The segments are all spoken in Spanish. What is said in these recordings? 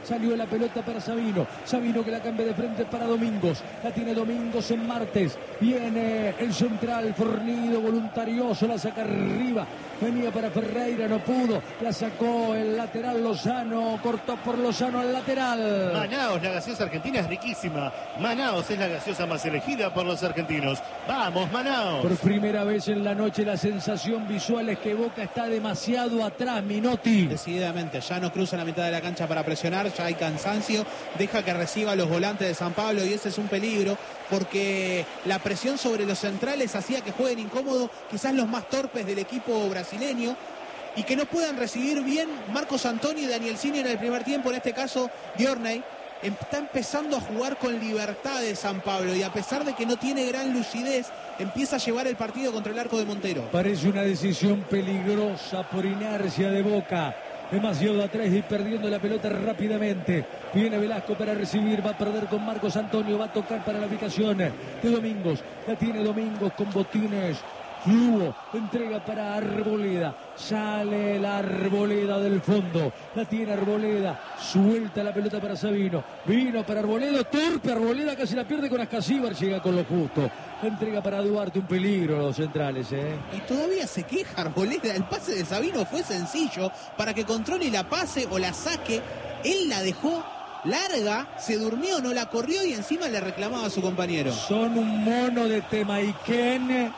Salió la pelota para Sabino. Sabino que la cambia de frente para Domingos. La tiene Domingos en Martes. Viene el central fornido, voluntarioso. La saca arriba. Venía para Ferreira, no pudo. La sacó el lateral Lozano. Cortó por Lozano al lateral. Manaos, la gaseosa argentina es riquísima. Manaos es la gaseosa más elegida por los argentinos. ¡Vamos, Manaos! Por primera vez en la noche la sensación visual es que Boca está demasiado atrás, Minotti. Decididamente, ya no cruza la mitad de la cancha para presionar, ya hay cansancio, deja que reciba los volantes de San Pablo y ese es un peligro porque la presión sobre los centrales hacía que jueguen incómodo quizás los más torpes del equipo brasileño y que no puedan recibir bien Marcos Antonio y Daniel Cini en el primer tiempo, en este caso Diorney. Está empezando a jugar con libertad de San Pablo y a pesar de que no tiene gran lucidez, empieza a llevar el partido contra el arco de Montero. Parece una decisión peligrosa por inercia de Boca. Demasiado atrás y perdiendo la pelota rápidamente. Viene Velasco para recibir, va a perder con Marcos Antonio, va a tocar para la ubicación de Domingos. La tiene Domingos con botines. Lugo entrega para Arboleda, sale la Arboleda del fondo, la tiene Arboleda, suelta la pelota para Sabino, vino para Arboleda, torpe Arboleda, casi la pierde con Ascasíbar, llega con lo justo, la entrega para Duarte, un peligro los centrales. Y todavía se queja Arboleda, el pase de Sabino fue sencillo, para que controle la pase o la saque, él la dejó larga, se durmió, no la corrió y encima le reclamaba a su compañero. Son un mono de Temaiken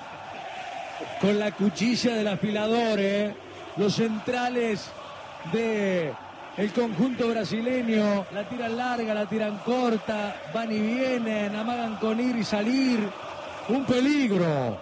con la cuchilla del afilador, los centrales de el conjunto brasileño, la tiran larga, la tiran corta, van y vienen, amagan con ir y salir, un peligro,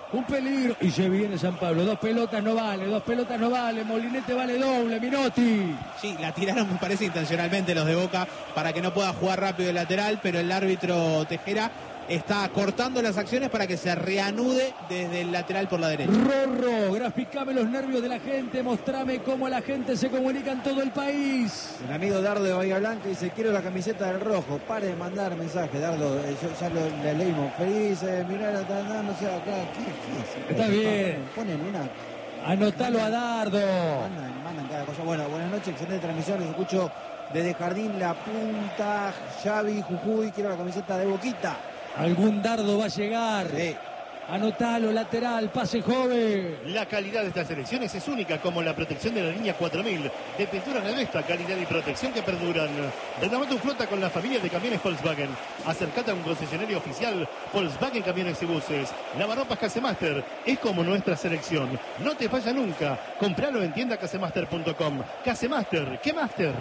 y se viene San Pablo, dos pelotas no vale, Molinete vale doble, Minotti. Sí, la tiraron me parece intencionalmente los de Boca para que no pueda jugar rápido el lateral, pero el árbitro Tejera está cortando las acciones para que se reanude desde el lateral por la derecha. Rorro, graficame los nervios de la gente, mostrame cómo la gente se comunica en todo el país. El amigo Dardo de Bahía Blanca dice, quiero la camiseta del rojo, pare de mandar mensajes, Dardo, ya lo leímos, felices, mirá, no sé, acá, ¿qué? Está bien. Ponen una... Anotalo a Dardo. Mandan cada cosa. Bueno, buenas noches, excelente transmisión, les escucho desde Jardín La Punta, Xavi, Jujuy, quiero la camiseta de Boquita. Algún Dardo va a llegar. Sí. Anotalo, lateral, pase joven. La calidad de estas selecciones es única, como la protección de la línea 4000 de pintura Navesta, calidad y protección que perduran. Renová tu flota con la familia de camiones Volkswagen. Acércate a un concesionario oficial Volkswagen Camiones y Buses. Lavarropas Casemaster es como nuestra selección. No te falla nunca. Compralo en tiendacasemaster.com. Casemaster, ¿qué Master?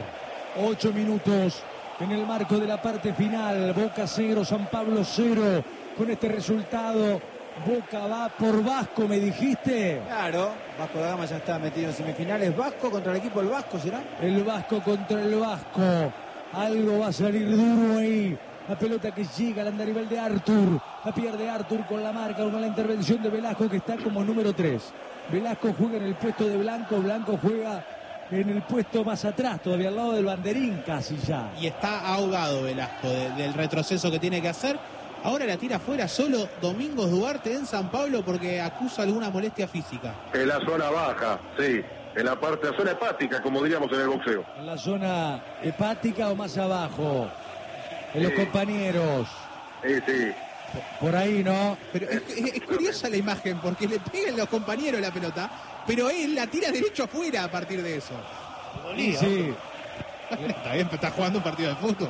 8 minutos en el marco de la parte final. Boca 0, San Pablo 0. Con este resultado, Boca va por Vasco, me dijiste. Claro, Vasco da Gama ya está metido en semifinales. Vasco contra el equipo del Vasco, ¿será? El Vasco contra el Vasco. Algo va a salir duro ahí. La pelota que llega al andarivel de Artur. La pierde Artur con la marca, con la intervención de Velasco, que está como número 3. Velasco juega en el puesto de Blanco. Blanco juega en el puesto más atrás, todavía al lado del banderín casi ya. Y está ahogado Velasco del retroceso que tiene que hacer. Ahora la tira afuera solo Domingos Duarte en San Pablo porque acusa alguna molestia física. En la zona baja, sí. En la zona hepática, como diríamos en el boxeo. En la zona hepática o más abajo. En los compañeros. Sí. Por ahí, ¿no? Pero es curiosa la imagen porque le pegan los compañeros la pelota, pero él la tira derecho afuera a partir de eso. Sí. Está bien, está jugando un partido de fútbol.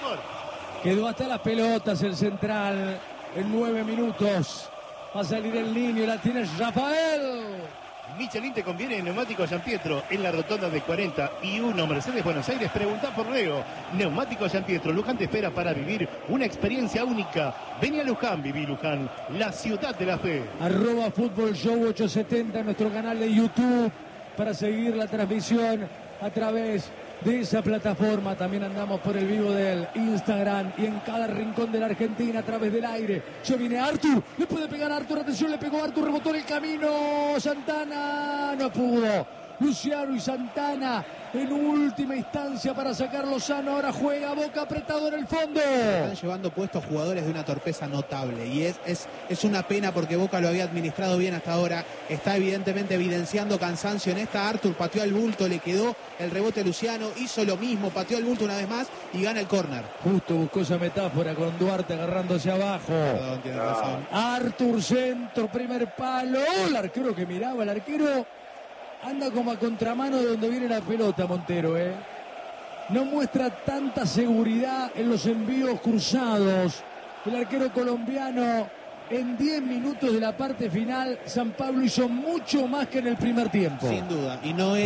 Quedó hasta las pelotas el central en 9 minutos. Va a salir el niño, la tiene Rafael. Michelin te conviene en Neumáticos San Pietro, en la rotonda de 41 Mercedes Buenos Aires. Pregunta por Leo. Neumáticos San Pietro, Luján te espera para vivir una experiencia única. Vení a Luján, viví Luján, la ciudad de la fe. @ Fútbol Show 870 en nuestro canal de YouTube para seguir la transmisión a través de esa plataforma. También andamos por el vivo del Instagram y en cada rincón de la Argentina a través del aire. Se viene Artur, le puede pegar a Artur, atención, le pegó Artur, rebotó en el camino, Santana, no pudo. Luciano y Santana en última instancia para sacar Lozano. Ahora juega Boca apretado en el fondo. Están llevando puestos jugadores de una torpeza notable y es una pena porque Boca lo había administrado bien hasta ahora. Está evidentemente evidenciando cansancio en esta. Artur pateó al bulto, le quedó el rebote Luciano, hizo lo mismo, pateó al bulto una vez más y gana el córner. Justo buscó esa metáfora con Duarte agarrándose abajo. Perdón, tiene razón. Artur centro, primer palo. El arquero que miraba, el arquero anda como a contramano de donde viene la pelota, Montero, No muestra tanta seguridad en los envíos cruzados. El arquero colombiano, en 10 minutos de la parte final, San Pablo hizo mucho más que en el primer tiempo. Sin duda, y no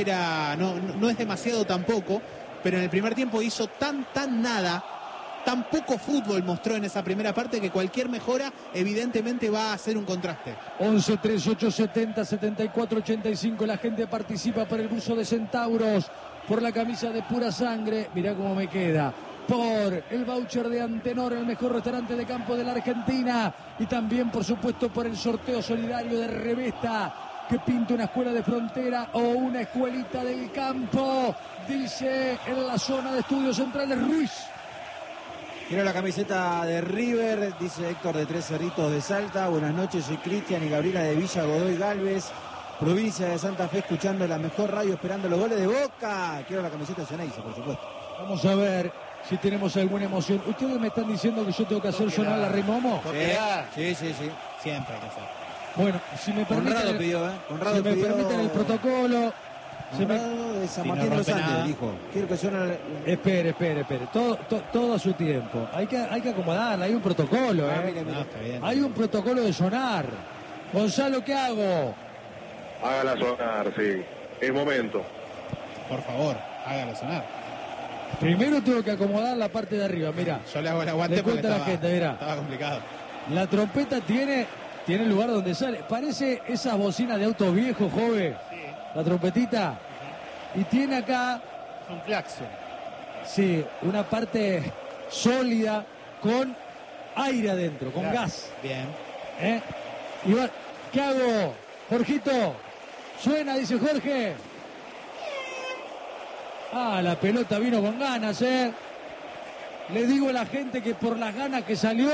es demasiado tampoco, pero en el primer tiempo hizo tan nada, tan poco fútbol mostró en esa primera parte que cualquier mejora evidentemente va a hacer un contraste. 11 38 70 74 85. La gente participa por el buzo de Centauros, por la camisa de pura sangre. Mirá cómo me queda. Por el voucher de Antenor, el mejor restaurante de campo de la Argentina. Y también, por supuesto, por el sorteo solidario de Revesta, que pinta una escuela de frontera o una escuelita del campo. Dice en la zona de estudios centrales Ruiz. Quiero la camiseta de River, dice Héctor de Tres Cerritos de Salta. Buenas noches, soy Cristian y Gabriela de Villa Godoy Galvez, provincia de Santa Fe, escuchando la mejor radio, esperando los goles de Boca. Quiero la camiseta de Ceneice, por supuesto. Vamos a ver si tenemos alguna emoción. ¿Ustedes me están diciendo que yo tengo que hacer sonar la Rimomo? Sí. Siempre hay que hacer. Bueno, si me permiten, Conrado pidió, Conrado si me pidió... permiten el protocolo. Conrado de San Martín de los Andes, dijo. Quiero que suene... Espere. Todo a su tiempo. Hay que acomodarla, hay un protocolo, Mire. No, está bien. Hay un protocolo de sonar. Gonzalo, ¿qué hago? Hágala sonar, sí. Es momento. Por favor, hágalo sonar. Primero tengo que acomodar la parte de arriba, mira. Yo le hago el aguante Le porque cuento a la gente, mirá. estaba complicado. La trompeta tiene el lugar donde sale. Parece esas bocinas de autos viejos, joven. Sí, La trompetita. Y tiene acá, es un claxon. sí, una parte sólida con aire adentro, con Claro. gas. Bien. Y va, ¿qué hago? Jorgito, suena, dice Jorge. La pelota vino con ganas, Le digo a la gente que por las ganas que salió,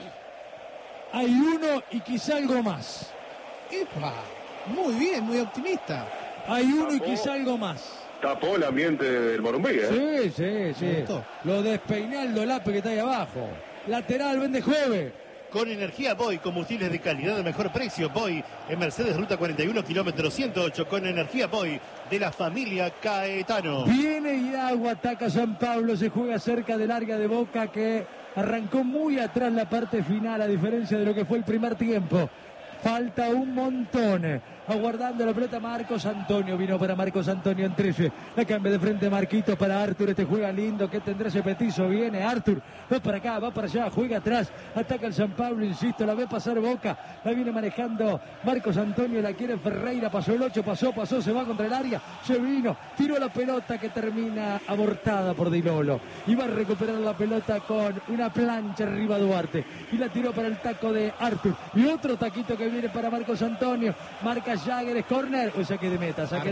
hay uno y quizá algo más. ¡Epa! Muy bien, muy optimista. Hay uno y quizá algo más. Tapó el ambiente del Morumbí, Sí. Me gustó. Lo despeiné al Dolape que está ahí abajo. Lateral, vende Jove. Con energía Boy, combustibles de calidad de mejor precio. Boy en Mercedes Ruta 41, kilómetro 108. Con energía Boy de la familia Caetano. Viene Iragua, ataca San Pablo, se juega cerca del área de Boca que arrancó muy atrás la parte final, a diferencia de lo que fue el primer tiempo. Falta un montón. Aguardando la pelota Marcos Antonio. Vino para Marcos Antonio en 13. La cambia de frente Marquitos para Artur. Este juega lindo. ¿Qué tendrá ese petizo? Viene Artur. Va para acá, va para allá. Juega atrás. Ataca el San Pablo, insisto. La ve pasar Boca. La viene manejando Marcos Antonio. La quiere Ferreira. Pasó el 8. Pasó. Se va contra el área. Se vino. Tiró la pelota que termina abortada por Di Lolo. Y va a recuperar la pelota con una plancha arriba Duarte. Y la tiró para el taco de Artur. Y otro taquito que viene para Marcos Antonio. Marca Jagger, es córner. O saque de meta. Saque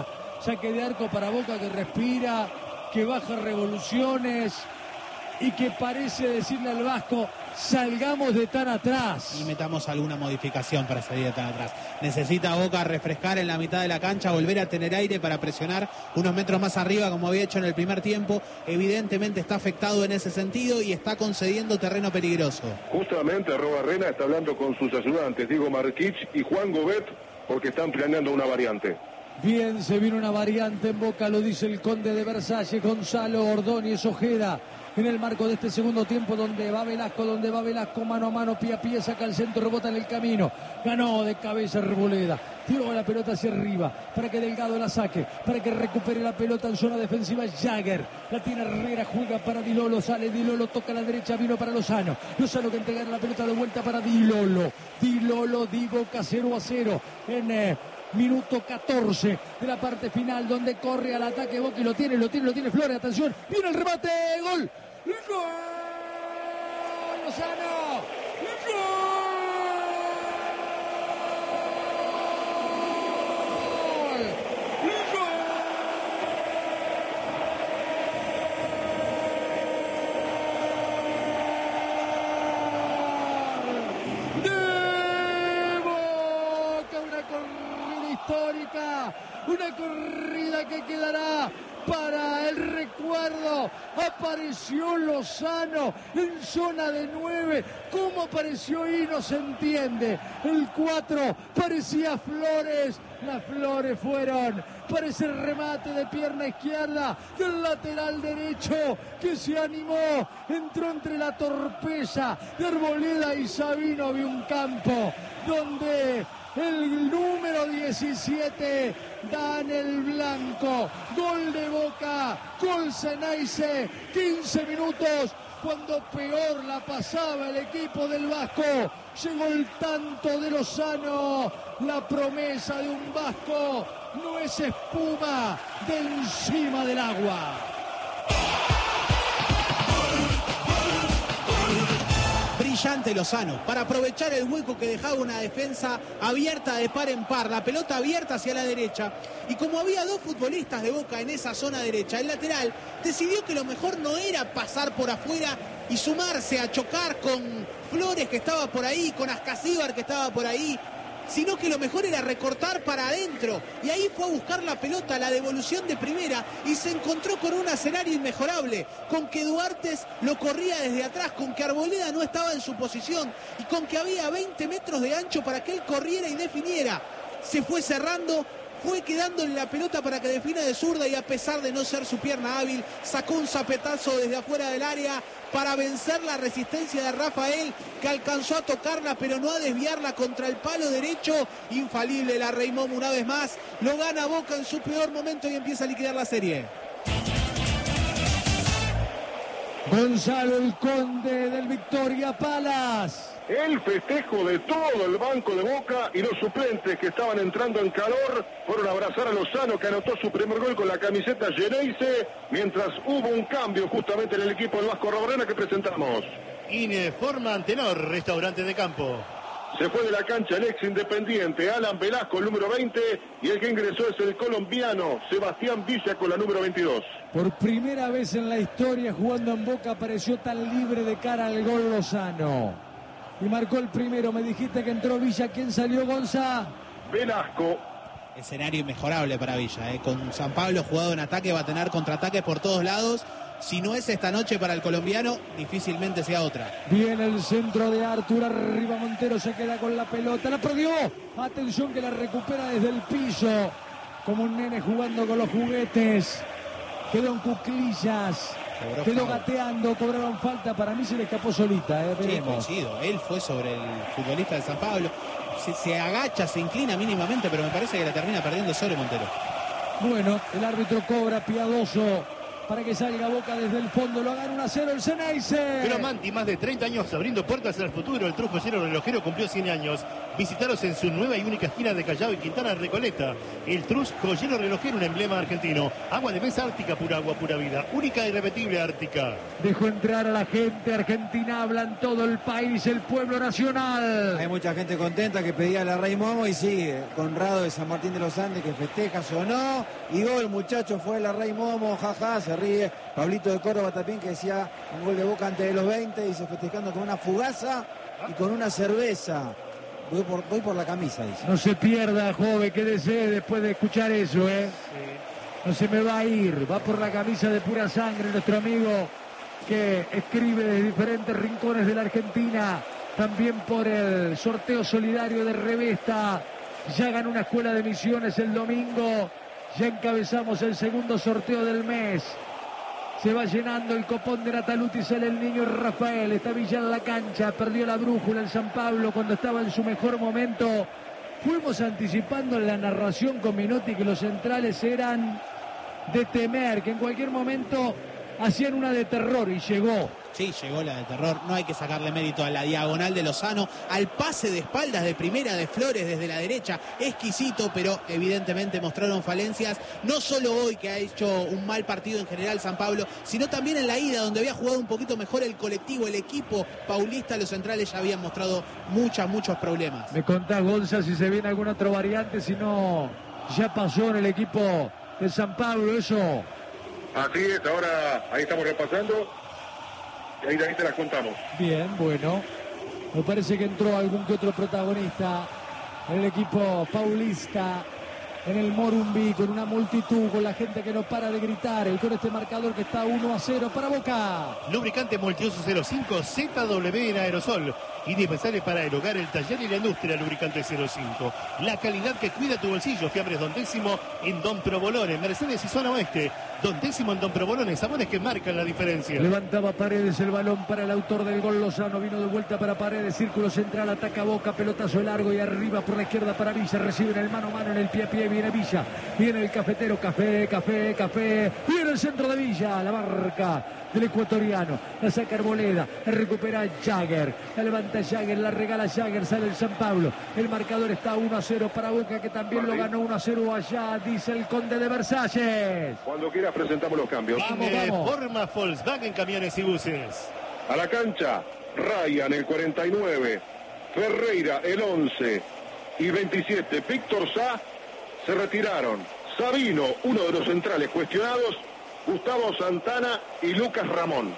de arco para Boca, que respira, que baja revoluciones y que parece decirle al Vasco: salgamos de tan atrás. Y metamos alguna modificación para salir de tan atrás. Necesita Boca refrescar en la mitad de la cancha, volver a tener aire para presionar unos metros más arriba como había hecho en el primer tiempo. Evidentemente está afectado en ese sentido y está concediendo terreno peligroso. Justamente Roba Rena está hablando con sus ayudantes, Diego Marquich y Juan Gobet, porque están planeando una variante. Bien, se viene una variante en Boca, lo dice el conde de Versalles, Gonzalo Ordóñez Ojeda. En el marco de este segundo tiempo, donde va Velasco, mano a mano, pie a pie, saca el centro, rebota en el camino. Ganó de cabeza Reboleda. Tiró la pelota hacia arriba para que Delgado la saque, para que recupere la pelota en zona defensiva Jagger. La tiene Herrera, juega para Di Lolo, sale Di Lolo, toca a la derecha, vino para Lozano. Lozano que entregará la pelota de vuelta para Di Lolo. Di Lolo, Di Boca 0-0 en minuto 14 de la parte final, donde corre al ataque Boca y lo tiene Flores, atención, viene el remate, gol. ¡Gol! ¡Lozano! ¡Gol! que quedará para el recuerdo. Apareció Lozano en zona de 9. ¿Cómo apareció ahí? No se entiende. El 4 parecía Flores. Las Flores fueron para ese remate de pierna izquierda del lateral derecho que se animó. Entró entre la torpeza de Arboleda y Sabino. Había un campo donde el número 17 da en el blanco. Gol de Boca, gol Ceneice, 15 minutos. Cuando peor la pasaba el equipo del Vasco, llegó el tanto de Lozano. La promesa de un Vasco no es espuma de encima del agua. Brillante Lozano, para aprovechar el hueco que dejaba una defensa abierta de par en par, la pelota abierta hacia la derecha, y como había dos futbolistas de Boca en esa zona derecha, el lateral decidió que lo mejor no era pasar por afuera y sumarse a chocar con Flores, que estaba por ahí, con Ascasíbar, que estaba por ahí, sino que lo mejor era recortar para adentro, y ahí fue a buscar la pelota, la devolución de primera, y se encontró con un escenario inmejorable, con que Duartes lo corría desde atrás, con que Arboleda no estaba en su posición, y con que había 20 metros de ancho para que él corriera y definiera. Se fue cerrando, fue quedándole la pelota para que defina de zurda, y a pesar de no ser su pierna hábil, sacó un zapetazo desde afuera del área para vencer la resistencia de Rafael, que alcanzó a tocarla pero no a desviarla contra el palo derecho. Infalible la Rey Momo una vez más, lo gana Boca en su peor momento y empieza a liquidar la serie. Gonzalo el Conde del Victoria Palace. El festejo de todo el banco de Boca y los suplentes que estaban entrando en calor fueron a abrazar a Lozano, que anotó su primer gol con la camiseta Ceneice, mientras hubo un cambio justamente en el equipo del Vasco Arboleda que presentamos. Ineforma Antenor, restaurante de campo. Se fue de la cancha el ex Independiente, Alan Velasco, el número 20, y el que ingresó es el colombiano Sebastián Villa con la número 22. Por primera vez en la historia jugando en Boca apareció tan libre de cara al gol Lozano. Y marcó el primero. Me dijiste que entró Villa. ¿Quién salió, Gonza? Velasco. Escenario inmejorable para Villa, Con San Pablo jugado en ataque, va a tener contraataques por todos lados. Si no es esta noche para el colombiano, difícilmente sea otra. Viene el centro de Artur, arriba Montero, se queda con la pelota, la perdió. Atención que la recupera desde el piso, como un nene jugando con los juguetes. Quedó en cuclillas, quedó gateando, cobraron falta. Para mí se le escapó solita, veremos. Sí, coincido, él fue sobre el futbolista de San Pablo. Se agacha, se inclina mínimamente, pero me parece que la termina perdiendo sobre Montero. Bueno, el árbitro cobra piadoso para que salga Boca desde el fondo. Lo gana 1-0 el Ceneice. Cromanti, más de 30 años abriendo puertas al futuro. El Trus Joyero Relojero cumplió 100 años. Visitaros en su nueva y única esquina de Callao y Quintana Recoleta. El Trus Joyero Relojero, un emblema argentino. Agua de mesa Ártica, pura agua, pura vida. Única e irrepetible Ártica. Dejó entrar a la gente argentina. Hablan todo el país, el pueblo nacional. Hay mucha gente contenta que pedía a la Rey Momo, y sí, Conrado de San Martín de los Andes que festeja, sonó, y gol, muchachos, fue la Rey Momo, jaja, se ríe. Pablito de Córdoba también, que decía un gol de Boca antes de los 20, y se festejando con una fugaza y con una cerveza. Voy por la camisa, dice. No se pierda, joven, quédese después de escuchar eso, Sí. No se me va a ir, va por la camisa de pura sangre nuestro amigo que escribe de diferentes rincones de la Argentina, también por el sorteo solidario de Revesta. Ya ganó una escuela de misiones el domingo, ya encabezamos el segundo sorteo del mes. Se va llenando el copón de Nataluti, sale el niño Rafael, está Villa en la cancha, perdió la brújula el San Pablo cuando estaba en su mejor momento. Fuimos anticipando en la narración con Minotti que los centrales eran de temer, que en cualquier momento hacían una de terror, y llegó. Sí, llegó la de terror, no hay que sacarle mérito a la diagonal de Lozano, al pase de espaldas de primera de Flores desde la derecha, exquisito, pero evidentemente mostraron falencias, no solo hoy que ha hecho un mal partido en general San Pablo, sino también en la ida, donde había jugado un poquito mejor el colectivo, el equipo paulista. Los centrales ya habían mostrado muchos problemas. Me contás, Gonza, si se viene alguna otra variante, si no ya pasó en el equipo de San Pablo eso. Así es, ahora ahí estamos repasando. Y ahí te las contamos. Bien, bueno. Me parece que entró algún que otro protagonista en el equipo paulista. en el Morumbí, con una multitud, con la gente que no para de gritar, y con este marcador que está 1-0 para Boca. Lubricante Multiuso 05 ZW en aerosol. Indispensable para el hogar, el taller y la industria. Lubricante 05. La calidad que cuida tu bolsillo. Fiambres Don Décimo en Don Provolone, Mercedes y Zona Oeste. Don Décimo en Don Provolone, sabores que marcan la diferencia. Levantaba Paredes el balón para el autor del gol Lozano. Vino de vuelta para Paredes, círculo central, ataca Boca, pelotazo largo y arriba por la izquierda para Villa. Recibe en el mano a mano, en el pie a pie. Viene Villa, viene el cafetero. Café. Viene el centro de Villa, la marca del ecuatoriano. La saca Arboleda, la recupera Jagger. La levanta Jagger, la regala Jagger, sale el San Pablo. El marcador está 1-0 para Boca, que también lo ganó 1-0 allá, dice el Conde de Versalles. Cuando quieras presentamos los cambios. Vamos. Forma Volkswagen Camiones y Buses. A la cancha, Ryan el 49, Ferreira el 11 y 27, Víctor Sá se retiraron. Sabino, uno de los centrales cuestionados, Gustavo Santana y Lucas Ramón.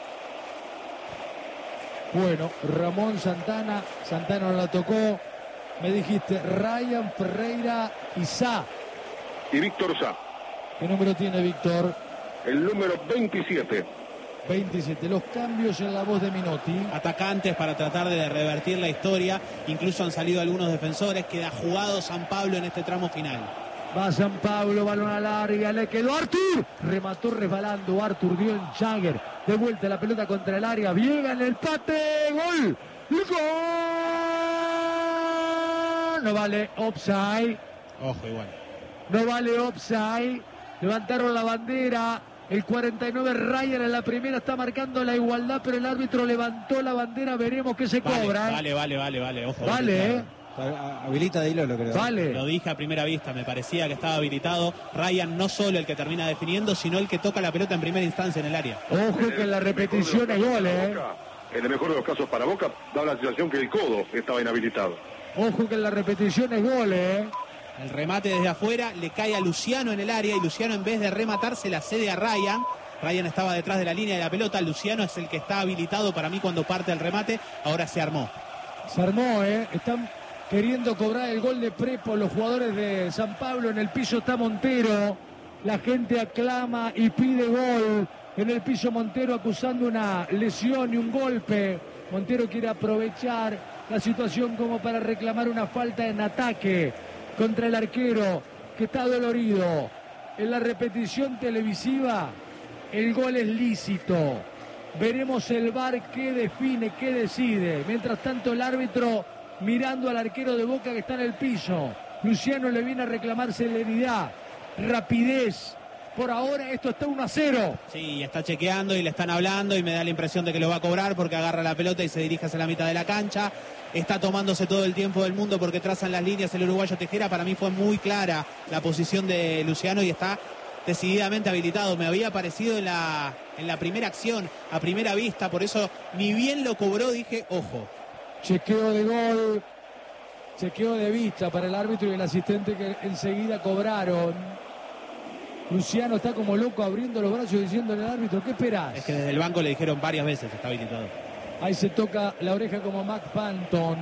Bueno, Ramón Santana no la tocó. Me dijiste Ryan, Ferreira y Sá. Y Víctor Sá. ¿Qué número tiene Víctor? El número 27. 27. Los cambios en la voz de Minotti. Atacantes para tratar de revertir la historia. Incluso han salido algunos defensores. Queda jugado San Pablo en este tramo final. Va San Pablo, balón al área, le quedó Artur. Remató resbalando Artur, dio en Jagger. De vuelta la pelota contra el área. Viega en el empate. ¡Gol! ¡Gol! No vale offside. Ojo, igual. No vale offside. Levantaron la bandera. El 49 Ryan en la primera está marcando la igualdad, pero el árbitro levantó la bandera. Veremos qué se cobra. Vale. Ojo. Vale, Habilita Dilo, lo creo. Vale. Lo dije a primera vista, me parecía que estaba habilitado. Ryan no solo el que termina definiendo, sino el que toca la pelota en primera instancia en el área. Ojo que en la repetición es gol, En el mejor de los casos para Boca, da la sensación que el codo estaba inhabilitado. Ojo que en la repetición es gol, El remate desde afuera le cae a Luciano en el área y Luciano, en vez de rematar, se la cede a Ryan. Ryan estaba detrás de la línea de la pelota. Luciano es el que está habilitado para mí cuando parte el remate. Ahora se armó. Se armó, Están queriendo cobrar el gol de Prepo los jugadores de San Pablo. En el piso está Montero. La gente aclama y pide gol. En el piso Montero acusando una lesión y un golpe. Montero quiere aprovechar la situación como para reclamar una falta en ataque contra el arquero, que está dolorido. En la repetición televisiva el gol es lícito. Veremos el VAR qué define, qué decide. Mientras tanto el árbitro mirando al arquero de Boca que está en el piso. Luciano le viene a reclamar celeridad, rapidez. Por ahora esto está 1-0. Sí, está chequeando y le están hablando y me da la impresión de que lo va a cobrar porque agarra la pelota y se dirige hacia la mitad de la cancha. Está tomándose todo el tiempo del mundo porque trazan las líneas el uruguayo Tejera. Para mí fue muy clara la posición de Luciano y está decididamente habilitado. Me había parecido en la primera acción, a primera vista, por eso ni bien lo cobró dije, ojo. Chequeo de gol, chequeo de vista para el árbitro y el asistente que enseguida cobraron. Luciano está como loco abriendo los brazos diciéndole al árbitro, ¿qué esperás? Es que desde el banco le dijeron varias veces, está habilitado. Ahí se toca la oreja como Mac Panton,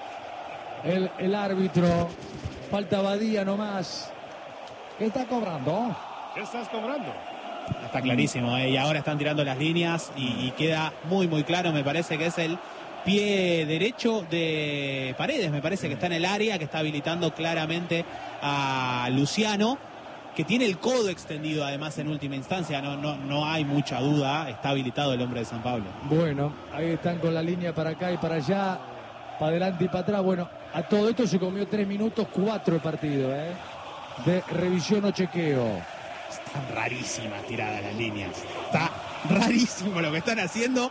el árbitro. Falta Badía nomás. ¿Qué está cobrando? ¿Qué estás cobrando? Está clarísimo, y ahora están tirando las líneas y queda muy claro. Me parece que es el pie derecho de Paredes, me parece que está en el área, que está habilitando claramente a Luciano, que tiene el codo extendido además en última instancia. No hay mucha duda, está habilitado el hombre de San Pablo. Bueno, ahí están con la línea para acá y para allá, para adelante y para atrás. Bueno, a todo esto se comió 3 minutos 4 el partido, de revisión o chequeo. Están rarísimas tiradas las líneas. Está rarísimo lo que están haciendo.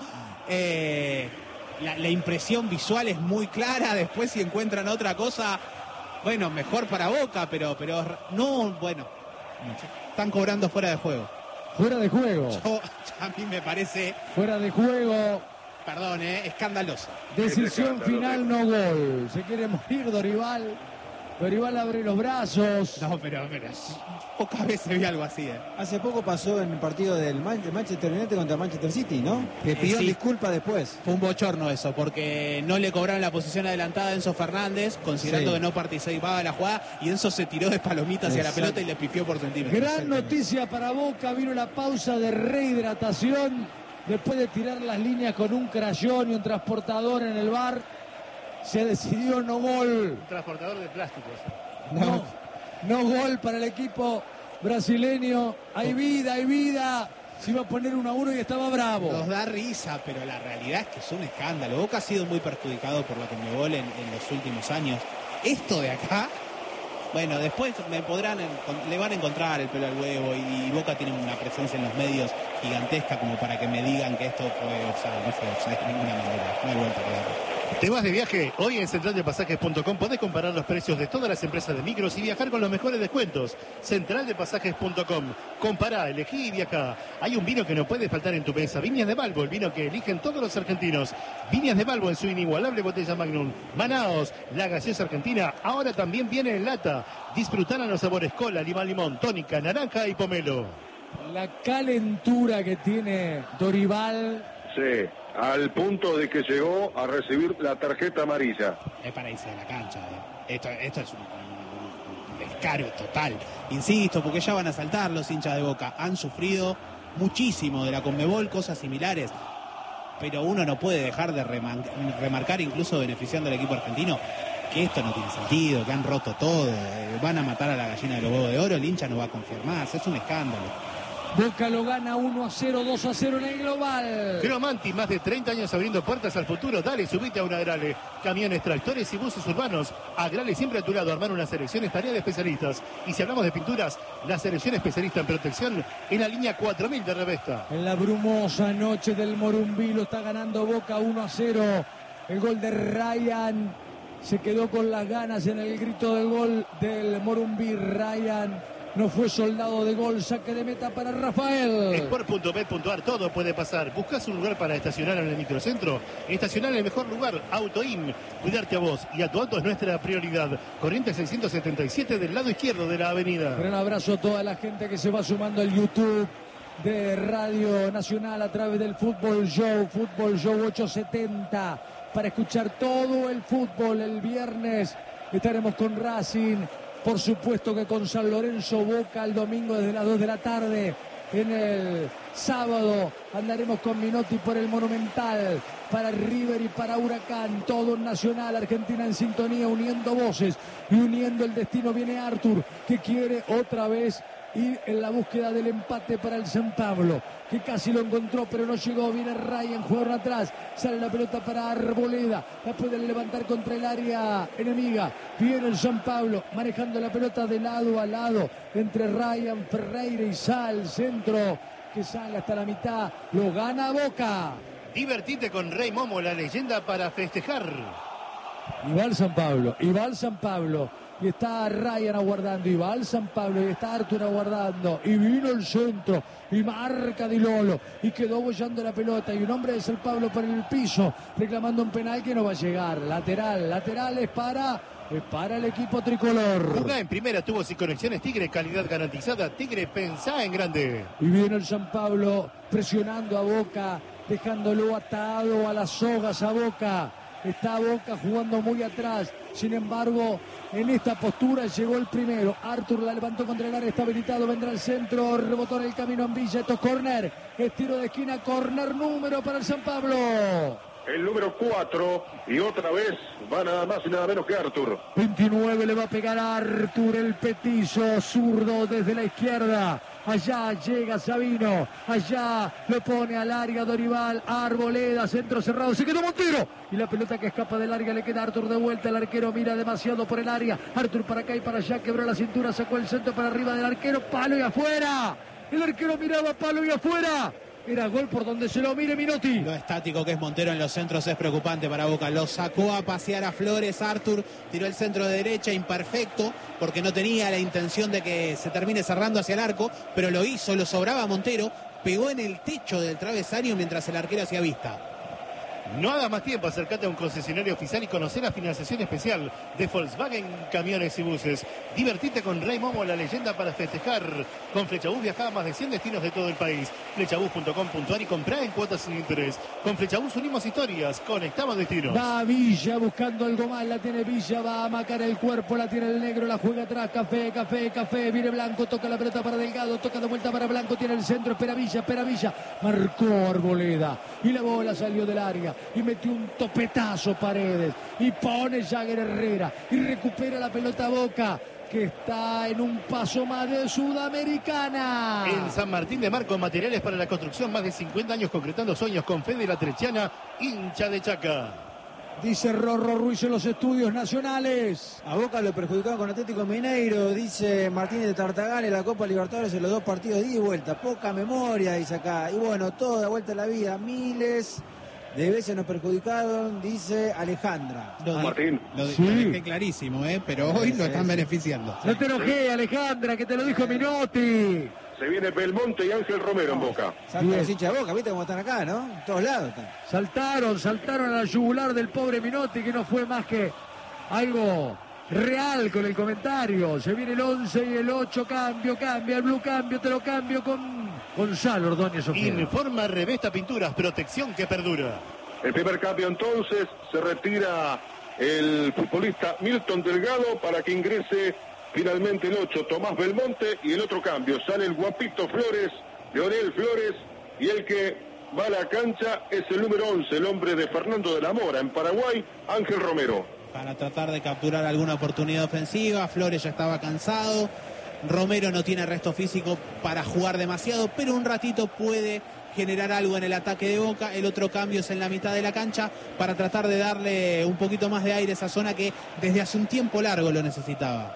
La impresión visual es muy clara. Después si encuentran otra cosa, bueno, mejor para Boca, pero no, bueno. Están cobrando fuera de juego. Fuera de juego. A mí me parece... Fuera de juego. Perdón, escandaloso. Decisión final, no gol. Se quiere morir Dorival. Dorival abre los brazos. No, pero pocas veces vi algo así. Hace poco pasó en el partido del Manchester United contra Manchester City, ¿no? Que pidió sí. disculpas después. Fue un bochorno eso, porque no le cobraron la posición adelantada a Enzo Fernández, considerando que no participaba de la jugada, y Enzo se tiró de palomita hacia la pelota y le pifió por centímetros. Gran noticia para Boca, vino la pausa de rehidratación, después de tirar las líneas con un crayón y un transportador en el bar, se decidió no gol. Un transportador de plásticos. No gol para el equipo brasileño. Hay vida. Se iba a poner 1-1 y estaba bravo. Nos da risa, pero la realidad es que es un escándalo. Boca ha sido muy perjudicado por la Conmebol en los últimos años. Esto de acá, bueno, después le van a encontrar el pelo al huevo, y Boca tiene una presencia en los medios gigantesca como para que me digan que esto fue offside. No fue offside de ninguna manera. No hay vuelta que darle. ¿Te vas de viaje? Hoy en centraldepasajes.com podés comparar los precios de todas las empresas de micros y viajar con los mejores descuentos. Centraldepasajes.com. Compará, elegí y viajá. Hay un vino que no puede faltar en tu mesa. Viñas de Balbo, el vino que eligen todos los argentinos. Viñas de Balbo en su inigualable botella Magnum. Manaos, la gaseosa argentina, ahora también viene en lata. Disfrutar a los sabores cola, limón, tónica, naranja y pomelo. La calentura que tiene Dorival. Sí, al punto de que llegó a recibir la tarjeta amarilla. Es para irse de la cancha. Esto es un descaro total. Insisto, porque ya van a saltar los hinchas de Boca. Han sufrido muchísimo de la Conmebol, cosas similares. Pero uno no puede dejar de remarcar, incluso beneficiando al equipo argentino, que esto no tiene sentido, que han roto todo. Van a matar a la gallina de los huevos de oro, el hincha no va a confiar más. Es un escándalo. Boca lo gana 1-0, 2-0 en el global. Cromanti, más de 30 años abriendo puertas al futuro. Dale, subite a un Agrale. Camiones, tractores y buses urbanos. Agrale siempre a tu lado. Armar una selección es tarea de especialistas. Y si hablamos de pinturas, la selección especialista en protección en la línea 4000 de Revesta. En la brumosa noche del Morumbí lo está ganando Boca 1-0. El gol de Ryan se quedó con las ganas en el grito del gol del Morumbí. Ryan no fue soldado de gol, saque de meta para Rafael. Sport.bet.ar, todo puede pasar. ¿Buscas un lugar para estacionar en el microcentro? Estacionar en el mejor lugar, AutoIn. Cuidarte a vos y a tu auto es nuestra prioridad. Corrientes 677 del lado izquierdo de la avenida. Gran abrazo a toda la gente que se va sumando al YouTube de Radio Nacional a través del Fútbol Show 870, para escuchar todo el fútbol. El viernes estaremos con Racing. Por supuesto que con San Lorenzo, Boca el domingo desde las 2 de la tarde. En el sábado andaremos con Minotti por el Monumental, para River y para Huracán, todo Nacional, Argentina en sintonía, uniendo voces y uniendo el destino. Viene Artur, que quiere otra vez ir en la búsqueda del empate para el San Pablo, que casi lo encontró pero no llegó. Viene Ryan, jugaron atrás, sale la pelota para Arboleda, la pueden levantar contra el área enemiga. Viene el San Pablo manejando la pelota de lado a lado entre Ryan, Ferreira y Sal, centro que sale hasta la mitad, lo gana Boca. Divertite con Rey Momo, la leyenda para festejar. Y va el San Pablo. Y está Ryan aguardando, y va al San Pablo, y está Artur aguardando, y vino el centro, y marca Di Lolo, y quedó bollando la pelota, y un hombre de San Pablo por el piso, reclamando un penal que no va a llegar. Lateral es para el equipo tricolor. Jugá en primera, tuvo sin conexiones Tigre, calidad garantizada. Tigre, pensá en grande. Y viene el San Pablo presionando a Boca, dejándolo atado a las sogas a Boca. Está Boca jugando muy atrás, sin embargo, en esta postura llegó el primero. Artur la levantó contra el área, está habilitado, vendrá el centro, rebotó en el camino en Villa, esto es córner, es tiro de esquina, córner número para el San Pablo. El número 4, y otra vez va nada más y nada menos que Artur. 29 le va a pegar a Artur, el petizo zurdo desde la izquierda. Allá llega Sabino, allá lo pone al área Dorival, Arboleda, centro cerrado, se quedó Montero. Y la pelota que escapa del área le queda a Artur de vuelta, el arquero mira demasiado por el área. Artur para acá y para allá, quebró la cintura, sacó el centro para arriba del arquero, palo y afuera. El arquero miraba palo y afuera. Era gol por donde se lo mire Minotti. Lo estático que es Montero en los centros es preocupante para Boca. Lo sacó a pasear a Flores. Artur tiró el centro de derecha imperfecto porque no tenía la intención de que se termine cerrando hacia el arco, pero lo hizo, lo sobraba Montero, pegó en el techo del travesaño mientras el arquero hacía vista. No hagas más tiempo, acércate a un concesionario oficial y conocer la financiación especial de Volkswagen Camiones y Buses. Divertite con Rey Momo, la leyenda para festejar. Con Flechabús viaja a más de 100 destinos de todo el país. Flechabús.com.ar y comprá en cuotas sin interés. Con Flechabús unimos historias, conectamos destinos. Va Villa buscando algo más, la tiene Villa, va a amacar el cuerpo, la tiene el negro, la juega atrás, Café, viene Blanco, toca la pelota para Delgado, toca de vuelta para Blanco, tiene el centro, espera Villa, marcó Arboleda y la bola salió del área y metió un topetazo Paredes y pone Jagger Herrera y recupera la pelota Boca, que está en un paso más de Sudamericana. En San Martín de Marcos, materiales para la construcción, más de 50 años concretando sueños con Fede La Trechiana, hincha de Chaca. Dice Rorro Ruiz en los estudios nacionales. A Boca lo perjudicaron con Atlético Mineiro, dice Martínez de Tartagal en la Copa Libertadores en los 2 partidos de ida y vuelta. Poca memoria, dice acá. Y bueno, toda vuelta a la vida, miles de veces nos perjudicaron, dice Alejandra. Martín. Lo dejé clarísimo, pero hoy lo están beneficiando. No te enojé, Alejandra, que te lo dijo Minotti. Se viene Belmonte y Ángel Romero en Boca. Saltan los hinchas de Boca, ¿viste cómo están acá, no? En todos lados están. Saltaron a la yugular del pobre Minotti, que no fue más que algo real con el comentario. Se viene el 11 y el 8, cambia el blue, te lo cambio con Gonzalo Ordóñez Ofiero. Informa Revesta Pinturas, protección que perdura. El primer cambio entonces, se retira el futbolista Milton Delgado para que ingrese finalmente el 8, Tomás Belmonte, y el otro cambio, sale el guapito Flores, Leonel Flores, y el que va a la cancha es el número 11, el hombre de Fernando de la Mora, en Paraguay, Ángel Romero. Para tratar de capturar alguna oportunidad ofensiva, Flores ya estaba cansado, Romero no tiene resto físico para jugar demasiado, pero un ratito puede generar algo en el ataque de Boca. El otro cambio es en la mitad de la cancha para tratar de darle un poquito más de aire a esa zona que desde hace un tiempo largo lo necesitaba.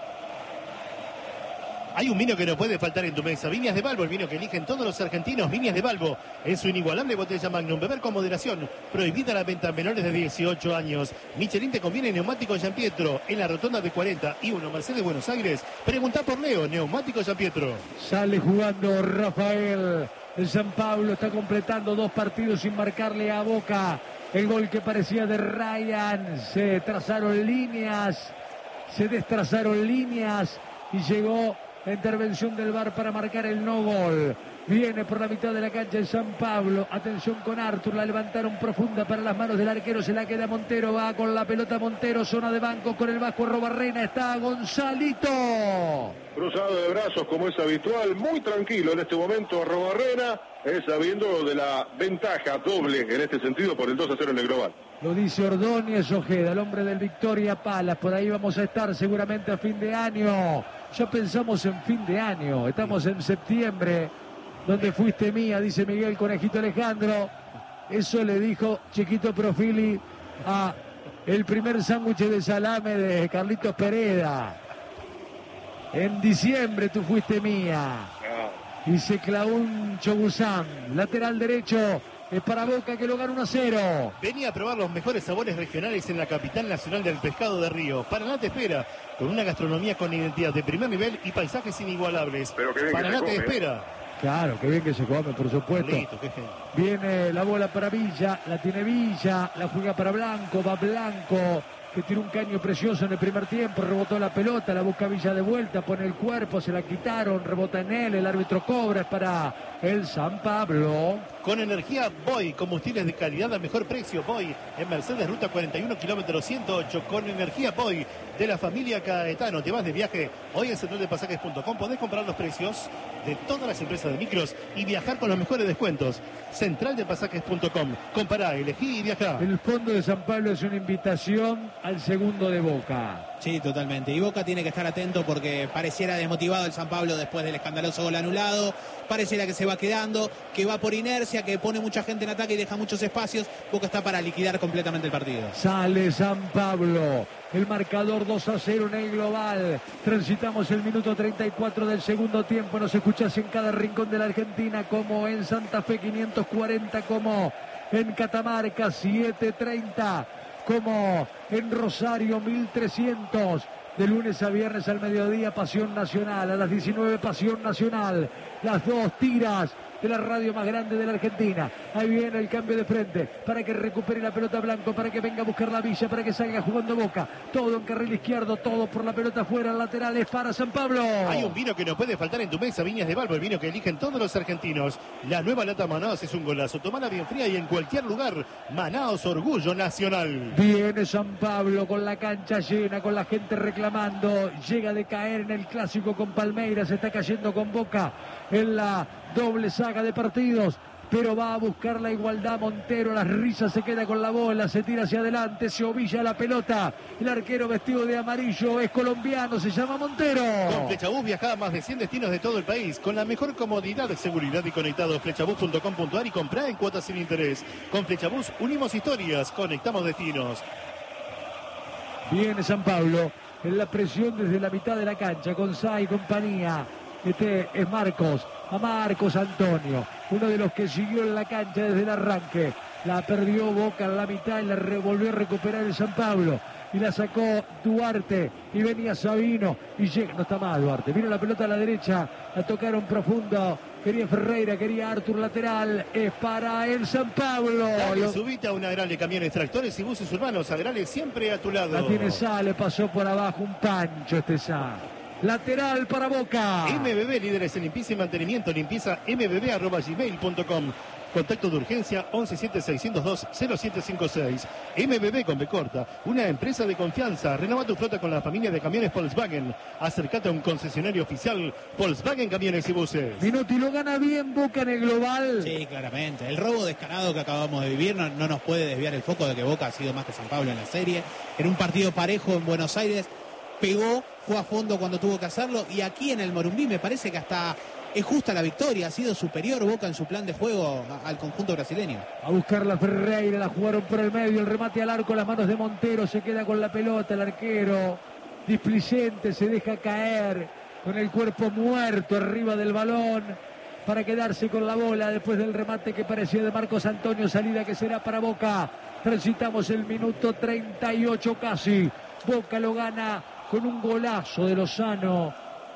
Hay un vino que no puede faltar en tu mesa. Viñas de Balbo, el vino que eligen todos los argentinos. Viñas de Balbo, en su inigualable botella Magnum. Beber con moderación. Prohibida la venta a menores de 18 años. Michelin te conviene neumático Gian Pietro. En la rotonda de 41 Mercedes Buenos Aires. Preguntá por Leo, neumático Gian Pietro. Sale jugando Rafael. El San Pablo está completando 2 partidos sin marcarle a Boca. El gol que parecía de Ryan. Se trazaron líneas. Se destrazaron líneas. Y llegó la intervención del VAR para marcar el no gol. Viene por la mitad de la cancha el San Pablo. Atención con Artur. La levantaron profunda para las manos del arquero. Se la queda Montero. Va con la pelota Montero. Zona de banco con el Vasco Arrobarrena. Está Gonzalito. Cruzado de brazos como es habitual. Muy tranquilo en este momento Arrobarrena. Sabiendo de la ventaja doble en este sentido por el 2-0 en el global. Lo dice Ordóñez Ojeda, el hombre del Victoria Palas. Por ahí vamos a estar seguramente a fin de año. Ya pensamos en fin de año. Estamos en septiembre. Donde fuiste mía, dice Miguel Conejito Alejandro. Eso le dijo Chiquito Profili a el primer sándwich de salame de Carlitos Pereda. En diciembre tú fuiste mía. Y se clavó un Chogusán. Lateral derecho. Es para Boca, que lo gana 1-0. Venía a probar los mejores sabores regionales en la capital nacional del pescado de Río. Paraná te espera, con una gastronomía con identidad de primer nivel y paisajes inigualables. Pero qué bien Paraná que se te come, espera. Claro, qué bien que se come, por supuesto. Listo, qué genial. Viene la bola para Villa, la tiene Villa, la juega para Blanco, va Blanco, que tiene un caño precioso en el primer tiempo, rebotó la pelota, la busca Villa de vuelta, pone el cuerpo, se la quitaron, rebota en él, el árbitro cobra, es para el San Pablo. Con energía Boy, combustibles de calidad a mejor precio. Boy, en Mercedes, ruta 41, kilómetro 108. Con energía Boy, de la familia Caetano. Te vas de viaje hoy en centraldepasajes.com. Podés comprar los precios de todas las empresas de micros y viajar con los mejores descuentos. Centraldepasajes.com. Compará, elegí y viajá. El fondo de San Pablo es una invitación al segundo de Boca. Sí, totalmente. Y Boca tiene que estar atento porque pareciera desmotivado el San Pablo después del escandaloso gol anulado. Pareciera que se va quedando, que va por inercia, que pone mucha gente en ataque y deja muchos espacios. Boca está para liquidar completamente el partido. Sale San Pablo. El marcador 2-0 en el global. Transitamos el minuto 34 del segundo tiempo. Nos escuchás en cada rincón de la Argentina, como en Santa Fe 540, como en Catamarca 730. Como en Rosario 1300, de lunes a viernes al mediodía, Pasión Nacional, a las 19 Pasión Nacional, las 2 tiras de la radio más grande de la Argentina. Ahí viene el cambio de frente para que recupere la pelota Blanco, para que venga a buscar la Villa, para que salga jugando Boca. Todo en carril izquierdo, todo por la pelota afuera, laterales para San Pablo. Hay un vino que no puede faltar en tu mesa, Viñas de Balbo, el vino que eligen todos los argentinos. La nueva lata Manaos es un golazo. Tomala bien fría y en cualquier lugar. Manaos, orgullo nacional. Viene San Pablo con la cancha llena, con la gente reclamando. Llega de caer en el clásico con Palmeiras, está cayendo con Boca en la doble saga de partidos. Pero va a buscar la igualdad Montero, las risas, se queda con la bola, se tira hacia adelante, se ovilla la pelota. El arquero vestido de amarillo es colombiano, se llama Montero. Con Flechabús viaja a más de 100 destinos de todo el país, con la mejor comodidad, seguridad y conectado. Flechabús.com.ar y compra en cuotas sin interés. Con Flechabús unimos historias, conectamos destinos. Viene San Pablo en la presión desde la mitad de la cancha, con Sá y compañía. Este es Marcos, a Marcos Antonio, uno de los que siguió en la cancha desde el arranque. La perdió Boca en la mitad y la volvió a recuperar el San Pablo. Y la sacó Duarte y venía Sabino y llega, no está más Duarte, vino la pelota a la derecha, la tocaron profundo, quería Ferreira, quería Artur lateral, es para el San Pablo. Dale, subite a una Agrale, camiones, tractores y buses urbanos. Agrale siempre a tu lado. La tiene Sá, le pasó por abajo un pancho este Sá. Lateral para Boca. MBB, líderes en limpieza y mantenimiento. Limpieza mbb@gmail.com. Contacto de urgencia 1176020756. MBB con B corta, una empresa de confianza. Renova tu flota con la familia de camiones Volkswagen. Acércate a un concesionario oficial Volkswagen Camiones y Buses. Minotti lo gana bien Boca en el global. Sí, claramente. El robo descarado que acabamos de vivir no nos puede desviar el foco de que Boca ha sido más que San Pablo en la serie. En un partido parejo en Buenos Aires, pegó, fue a fondo cuando tuvo que hacerlo, y aquí en el Morumbí me parece que hasta es justa la victoria, ha sido superior Boca en su plan de juego al conjunto brasileño. A buscar la Ferreira, la jugaron por el medio, el remate al arco, las manos de Montero, se queda con la pelota, el arquero displicente se deja caer con el cuerpo muerto arriba del balón para quedarse con la bola después del remate que parecía de Marcos Antonio, salida que será para Boca. Transitamos el minuto 38 casi, Boca lo gana con un golazo de Lozano,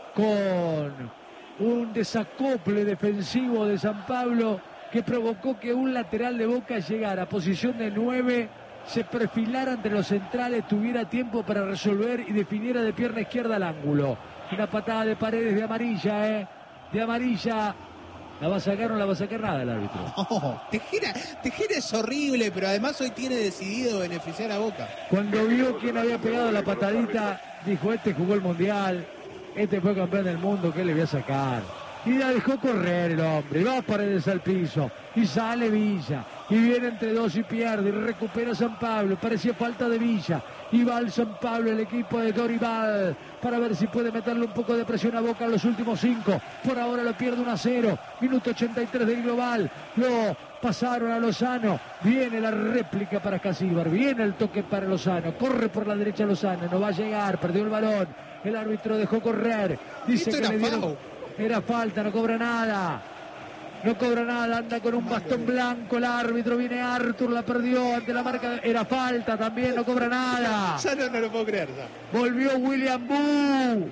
con un desacople defensivo de San Pablo que provocó que un lateral de Boca llegara a posición de 9, se perfilara entre los centrales, tuviera tiempo para resolver y definiera de pierna izquierda al ángulo. Una patada de Paredes de amarilla, de amarilla. ¿La va a sacar o no la va a sacar nada el árbitro? No, Tejera es horrible, pero además hoy tiene decidido beneficiar a Boca. Cuando vio quién había pegado la patadita, dijo, este jugó el Mundial, este fue campeón del mundo, ¿qué le voy a sacar? Y la dejó correr el hombre, y va Paredes al piso, y sale Villa, y viene entre dos y pierde, y recupera San Pablo, parecía falta de Villa, y va al San Pablo el equipo de Dorival, para ver si puede meterle un poco de presión a Boca en los últimos 5, por ahora lo pierde 1-0, minuto 83 del global, lo pasaron a Lozano, viene la réplica para Casíbar, viene el toque para Lozano, corre por la derecha Lozano, no va a llegar, perdió el balón, el árbitro dejó correr, dice que le dieron... Era falta, no cobra nada. No cobra nada, anda con un bastón blanco el árbitro, viene Artur, la perdió ante la marca, era falta también, no cobra nada. Ya no lo puedo creer. Ya. Volvió William Boo.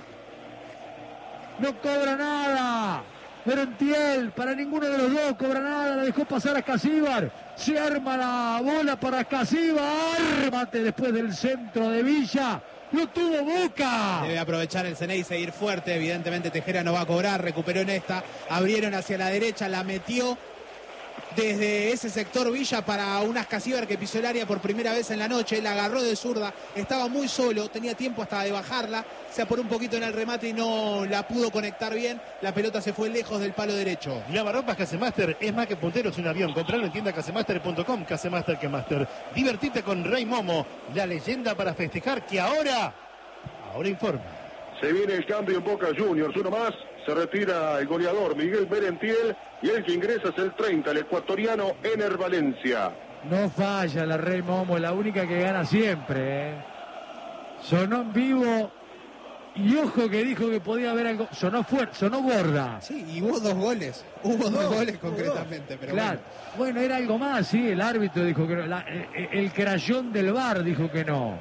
No cobra nada. Merentiel, para ninguno de los dos cobra nada, la dejó pasar a Casíbar. Se arma la bola para Casíbar. Ármate después del centro de Villa. ¡Lo tuvo Boca! Debe aprovechar el Ceney y seguir fuerte. Evidentemente Tejera no va a cobrar. Recuperó en esta. Abrieron hacia la derecha. La metió desde ese sector Villa para un Casíbar que pisó el área por primera vez en la noche. La agarró de zurda. Estaba muy solo. Tenía tiempo hasta de bajarla. Se apuró un poquito en el remate y no la pudo conectar bien. La pelota se fue lejos del palo derecho. Lavarropas Casemaster es más que puntero, es un avión. Compralo en tienda casemaster.com. Casemaster que Master. Divertite con Rey Momo, la leyenda para festejar que ahora informa. Se viene el cambio en Boca Juniors, uno más. Se retira el goleador Miguel Merentiel y el que ingresa es el 30, el ecuatoriano Ener Valencia. No falla la Rey Momo, la única que gana siempre. Sonó en vivo y ojo que dijo que podía haber algo. Sonó fuerte, sonó gorda. Sí, y hubo 2 goles. Hubo dos goles concretamente, pero claro. Bueno, era algo más, sí, el árbitro dijo que no. El crayón del VAR dijo que no.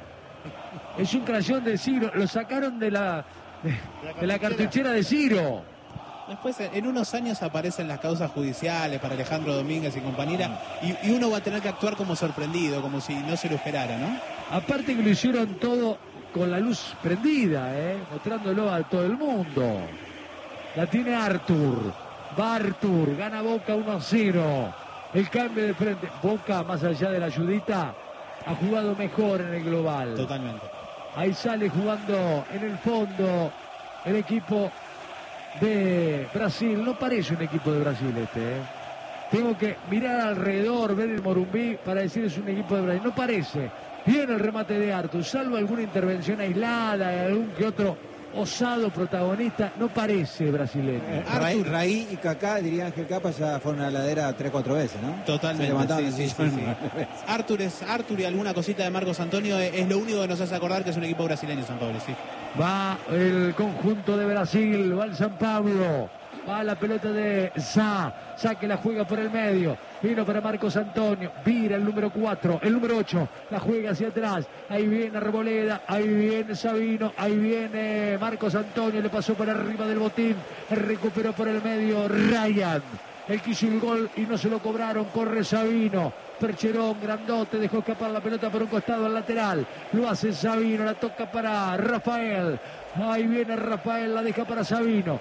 Es un crayón de Ciro, lo sacaron de la cartuchera de Ciro. Después, en unos años aparecen las causas judiciales para Alejandro Domínguez y compañera, y uno va a tener que actuar como sorprendido, como si no se lo esperara, ¿no? Aparte que lo hicieron todo con la luz prendida, mostrándolo a todo el mundo. La tiene Artur. Va Artur, gana Boca 1-0. El cambio de frente. Boca, más allá de la ayudita, ha jugado mejor en el global. Totalmente. Ahí sale jugando en el fondo el equipo de Brasil. No parece un equipo de Brasil este, Tengo que mirar alrededor, ver el Morumbí para decir es un equipo de Brasil. No parece. Bien el remate de Artur, salvo alguna intervención aislada, algún que otro osado protagonista, no parece brasileño. Raí y Kaká, diría Ángel Capa, ya fueron a la ladera 3 o 4 veces, ¿no? Totalmente. Se levantaban Sí. Artur y alguna cosita de Marcos Antonio es lo único que nos hace acordar que es un equipo brasileño, San Pablo, sí. Va el conjunto de Brasil, va el San Pablo, va la pelota de Sá que la juega por el medio, vino para Marcos Antonio, vira el número 4, el número 8, la juega hacia atrás, ahí viene Arboleda, ahí viene Sabino, ahí viene Marcos Antonio, le pasó por arriba del botín, recuperó por el medio Ryan. Él quiso el gol y no se lo cobraron, corre Sabino, Percherón, grandote, dejó escapar la pelota por un costado al lateral, lo hace Sabino, la toca para Rafael, ahí viene Rafael, la deja para Sabino,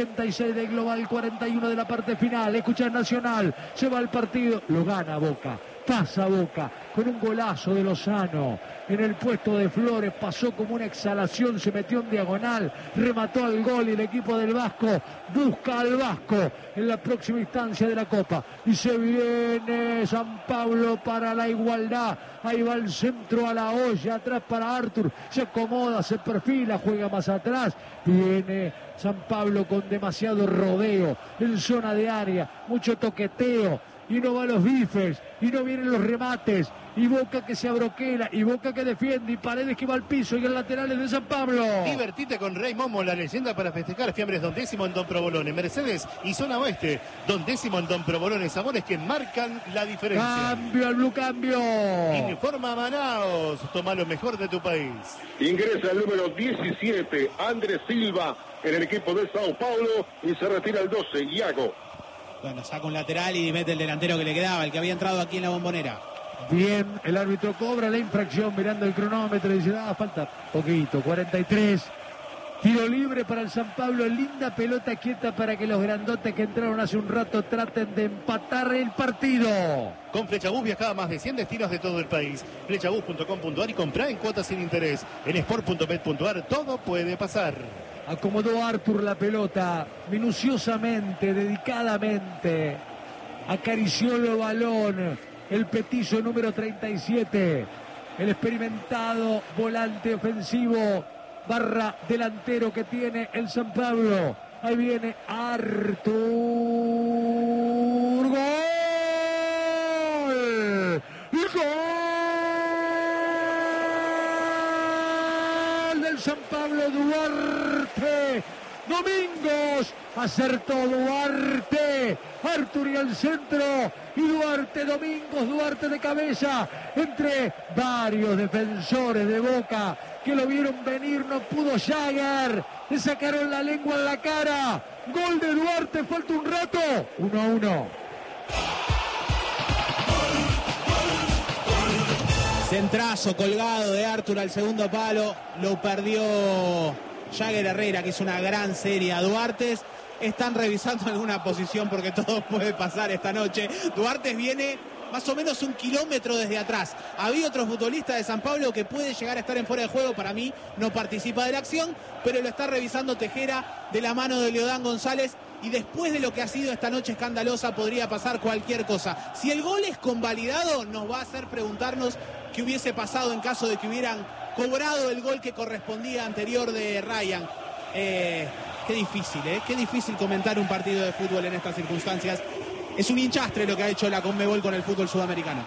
86 de global, 41 de la parte final, escucha Nacional, se va el partido, lo gana Boca, pasa Boca, con un golazo de Lozano, en el puesto de Flores, pasó como una exhalación, se metió en diagonal, remató al gol y el equipo del Vasco busca al Vasco en la próxima instancia de la Copa. Y se viene San Pablo para la igualdad, ahí va el centro a la olla, atrás para Artur, se acomoda, se perfila, juega más atrás, viene San Pablo con demasiado rodeo, en zona de área, mucho toqueteo, y no va a los bifes, y no vienen los remates, y Boca que se abroquela, y Boca que defiende, y Paredes que va al piso, y el lateral es de San Pablo. Divertite con Rey Momo, la leyenda para festejar. Fiambres Don Décimo en Don Provolone, Mercedes y Zona Oeste, Don Décimo en Don Provolone, sabores que marcan la diferencia. Cambio al Blue, cambio. Informa Manaos, toma lo mejor de tu país. Ingresa el número 17, Andrés Silva, en el equipo de Sao Paulo, y se retira el 12, Iago. Bueno, saca un lateral y mete el delantero que le quedaba, el que había entrado aquí en la Bombonera. Bien, el árbitro cobra la infracción mirando el cronómetro y dice, falta poquito, 43. Tiro libre para el San Pablo, linda pelota quieta para que los grandotes que entraron hace un rato traten de empatar el partido. Con Flechabús viajaba a más de 100 destinos de todo el país. Flechabús.com.ar y comprá en cuotas sin interés. En sport.bet.ar todo puede pasar. Acomodó Artur la pelota minuciosamente, dedicadamente. Acarició el balón. El petizo número 37. El experimentado volante ofensivo barra delantero que tiene el San Pablo. Ahí viene Artur. ¡Gol! ¡Gol del San Pablo! Duarte Domingos, acertó Duarte, Artur y el centro, y Duarte Domingos, Duarte de cabeza, entre varios defensores de Boca que lo vieron venir, no pudo Jagger, le sacaron la lengua en la cara, gol de Duarte, falta un rato, 1-1. Centrazo colgado de Artur al segundo palo, lo perdió Jagger Herrera, que hizo una gran serie a Duartes. Están revisando alguna posición porque todo puede pasar esta noche. Duartes viene más o menos 1 kilómetro desde atrás. Había otro futbolista de San Pablo que puede llegar a estar en fuera de juego. Para mí no participa de la acción, pero lo está revisando Tejera de la mano de Leodán González. Y después de lo que ha sido esta noche escandalosa, podría pasar cualquier cosa. Si el gol es convalidado, nos va a hacer preguntarnos qué hubiese pasado en caso de que hubieran cobrado el gol que correspondía anterior de Ryan. Qué difícil comentar un partido de fútbol en estas circunstancias. Es un hinchastre lo que ha hecho la Conmebol con el fútbol sudamericano.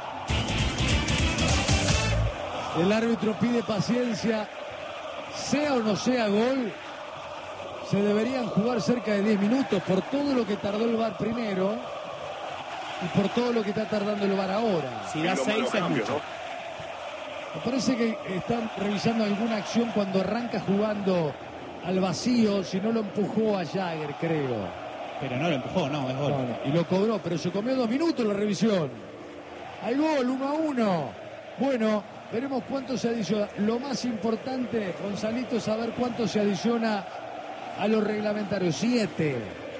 El árbitro pide paciencia, sea o no sea gol, se deberían jugar cerca de 10 minutos por todo lo que tardó el VAR primero y por todo lo que está tardando el VAR ahora. Si da 6 es mucho, ¿no? Me parece que están revisando alguna acción cuando arranca jugando al vacío, si no lo empujó a Jagger, creo. Pero no lo empujó, no, es gol. No, y lo cobró, pero se comió 2 minutos la revisión. Hay gol, 1-1. Bueno, veremos cuánto se adiciona. Lo más importante, Gonzalito, es saber cuánto se adiciona a los reglamentarios. 7.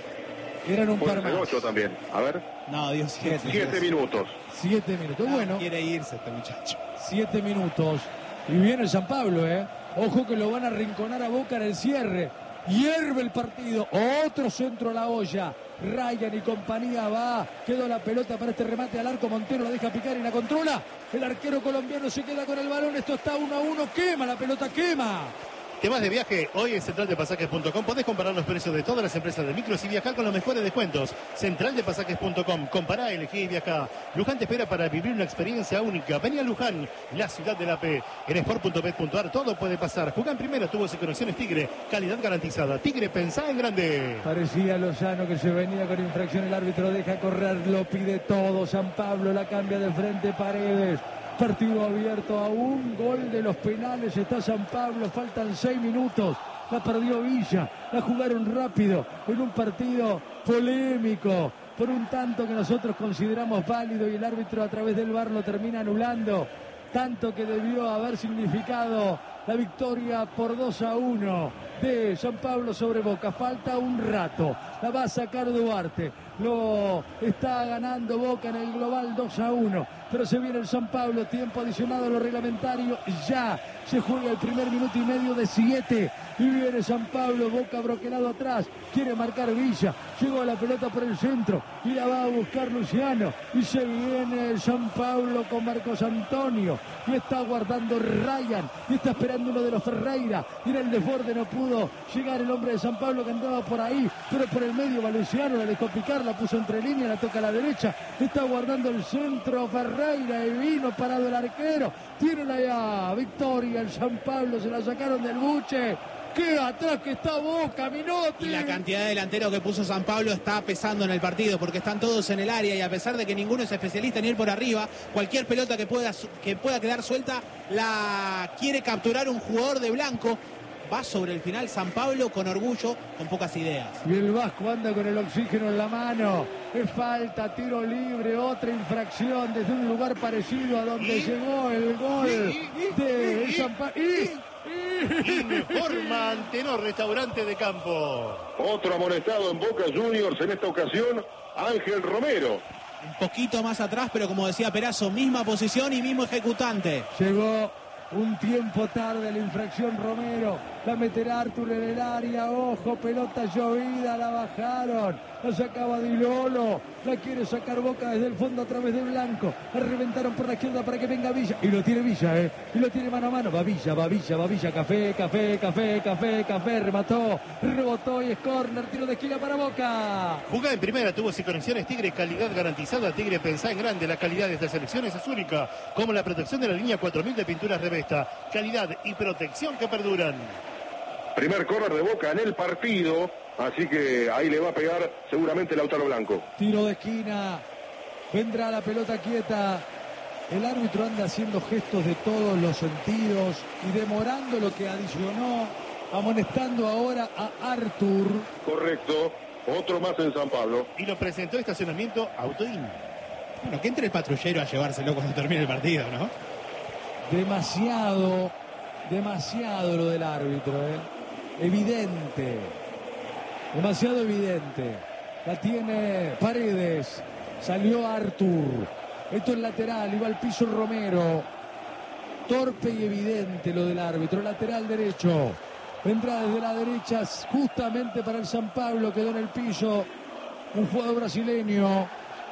Eran un par más. 8 también. A ver. No, Dios, 7 minutos. 7 minutos. Bueno, quiere irse este muchacho. 7 minutos. Y viene el San Pablo, Ojo que lo van a rinconar a Boca en el cierre. Hierve el partido. Otro centro a la olla. Ryan y compañía va. Quedó la pelota para este remate al arco. Montero la deja picar y la controla. El arquero colombiano se queda con el balón. Esto está 1-1. Quema la pelota, quema. Temas de viaje, hoy en centraldepasajes.com podés comparar los precios de todas las empresas de micros y viajar con los mejores descuentos. Centraldepasajes.com, compará, elegí y viajá. Luján te espera para vivir una experiencia única. Vení a Luján, la ciudad de la P. En sport.bet.ar todo puede pasar. Jugá en primera, tuvo conexiones Tigre, calidad garantizada. Tigre, pensá en grande. Parecía Lozano que se venía con infracción, el árbitro deja correr, lo pide todo. San Pablo la cambia de frente, Paredes. Partido abierto a un gol de los penales. Está San Pablo, faltan 6 minutos. La perdió Villa, la jugaron rápido en un partido polémico por un tanto que nosotros consideramos válido y el árbitro a través del VAR lo termina anulando. Tanto que debió haber significado la victoria por 2-1 de San Pablo sobre Boca. Falta un rato, la va a sacar Duarte. Lo está ganando Boca en el global 2-1. Pero se viene el San Pablo, tiempo adicionado a lo reglamentario. Ya se juega el primer minuto y medio de 7. Y viene San Pablo, Boca broquelado atrás. Quiere marcar Villa. Llegó la pelota por el centro. Y la va a buscar Luciano. Y se viene el San Pablo con Marcos Antonio. Y está guardando Ryan. Y está esperando uno de los Ferreira. Y en el desborde no pudo llegar el hombre de San Pablo que andaba por ahí. Pero por el medio va Luciano, la dejó picar, la puso entre líneas, la toca a la derecha. Está guardando el centro Ferreira y vino parado el arquero. Tiene la victoria el San Pablo, se la sacaron del buche. ¡Qué atrás que está Boca, Minotti! Y la cantidad de delanteros que puso San Pablo está pesando en el partido porque están todos en el área y a pesar de que ninguno es especialista ni ir por arriba, cualquier pelota que pueda quedar suelta la quiere capturar un jugador de blanco. Va sobre el final San Pablo con orgullo, con pocas ideas. Y el Vasco anda con el oxígeno en la mano. Es falta, tiro libre, otra infracción desde un lugar parecido a donde llegó el gol de San Pablo. Informa Antenor, restaurante de campo. Otro amonestado en Boca Juniors, en esta ocasión, Ángel Romero. Un poquito más atrás, pero como decía Perazo, misma posición y mismo ejecutante. Llegó un tiempo tarde la infracción Romero. La meterá Artur en el área. Ojo, pelota llovida, la bajaron. La sacaba Di Lolo. La quiere sacar Boca desde el fondo a través de Blanco. La reventaron por la izquierda para que venga Villa. Y lo tiene Villa, Y lo tiene mano a mano. Va Villa. Café. Remató, rebotó y es córner. Tiro de esquina para Boca. Jugada en primera, tuvo conexiones Tigre, calidad garantizada. Tigre, pensá en grande. La calidad de estas selecciones es única. Como la protección de la línea 4000 de pinturas Revesta. Calidad y protección que perduran. Primer córner de Boca en el partido, así que ahí le va a pegar seguramente Lautaro Blanco. Tiro de esquina, vendrá la pelota quieta. El árbitro anda haciendo gestos de todos los sentidos y demorando lo que adicionó, amonestando ahora a Artur. Correcto, otro más en San Pablo. Y lo presentó estacionamiento Autoin. Bueno, que entre el patrullero a llevárselo cuando termine el partido, ¿no? Demasiado lo del árbitro, Evidente, demasiado evidente. La tiene Paredes, salió Artur. Esto es lateral, iba al piso Romero. Torpe y evidente lo del árbitro. Lateral derecho. Vendrá desde la derecha justamente para el San Pablo. Quedó en el piso un jugador brasileño.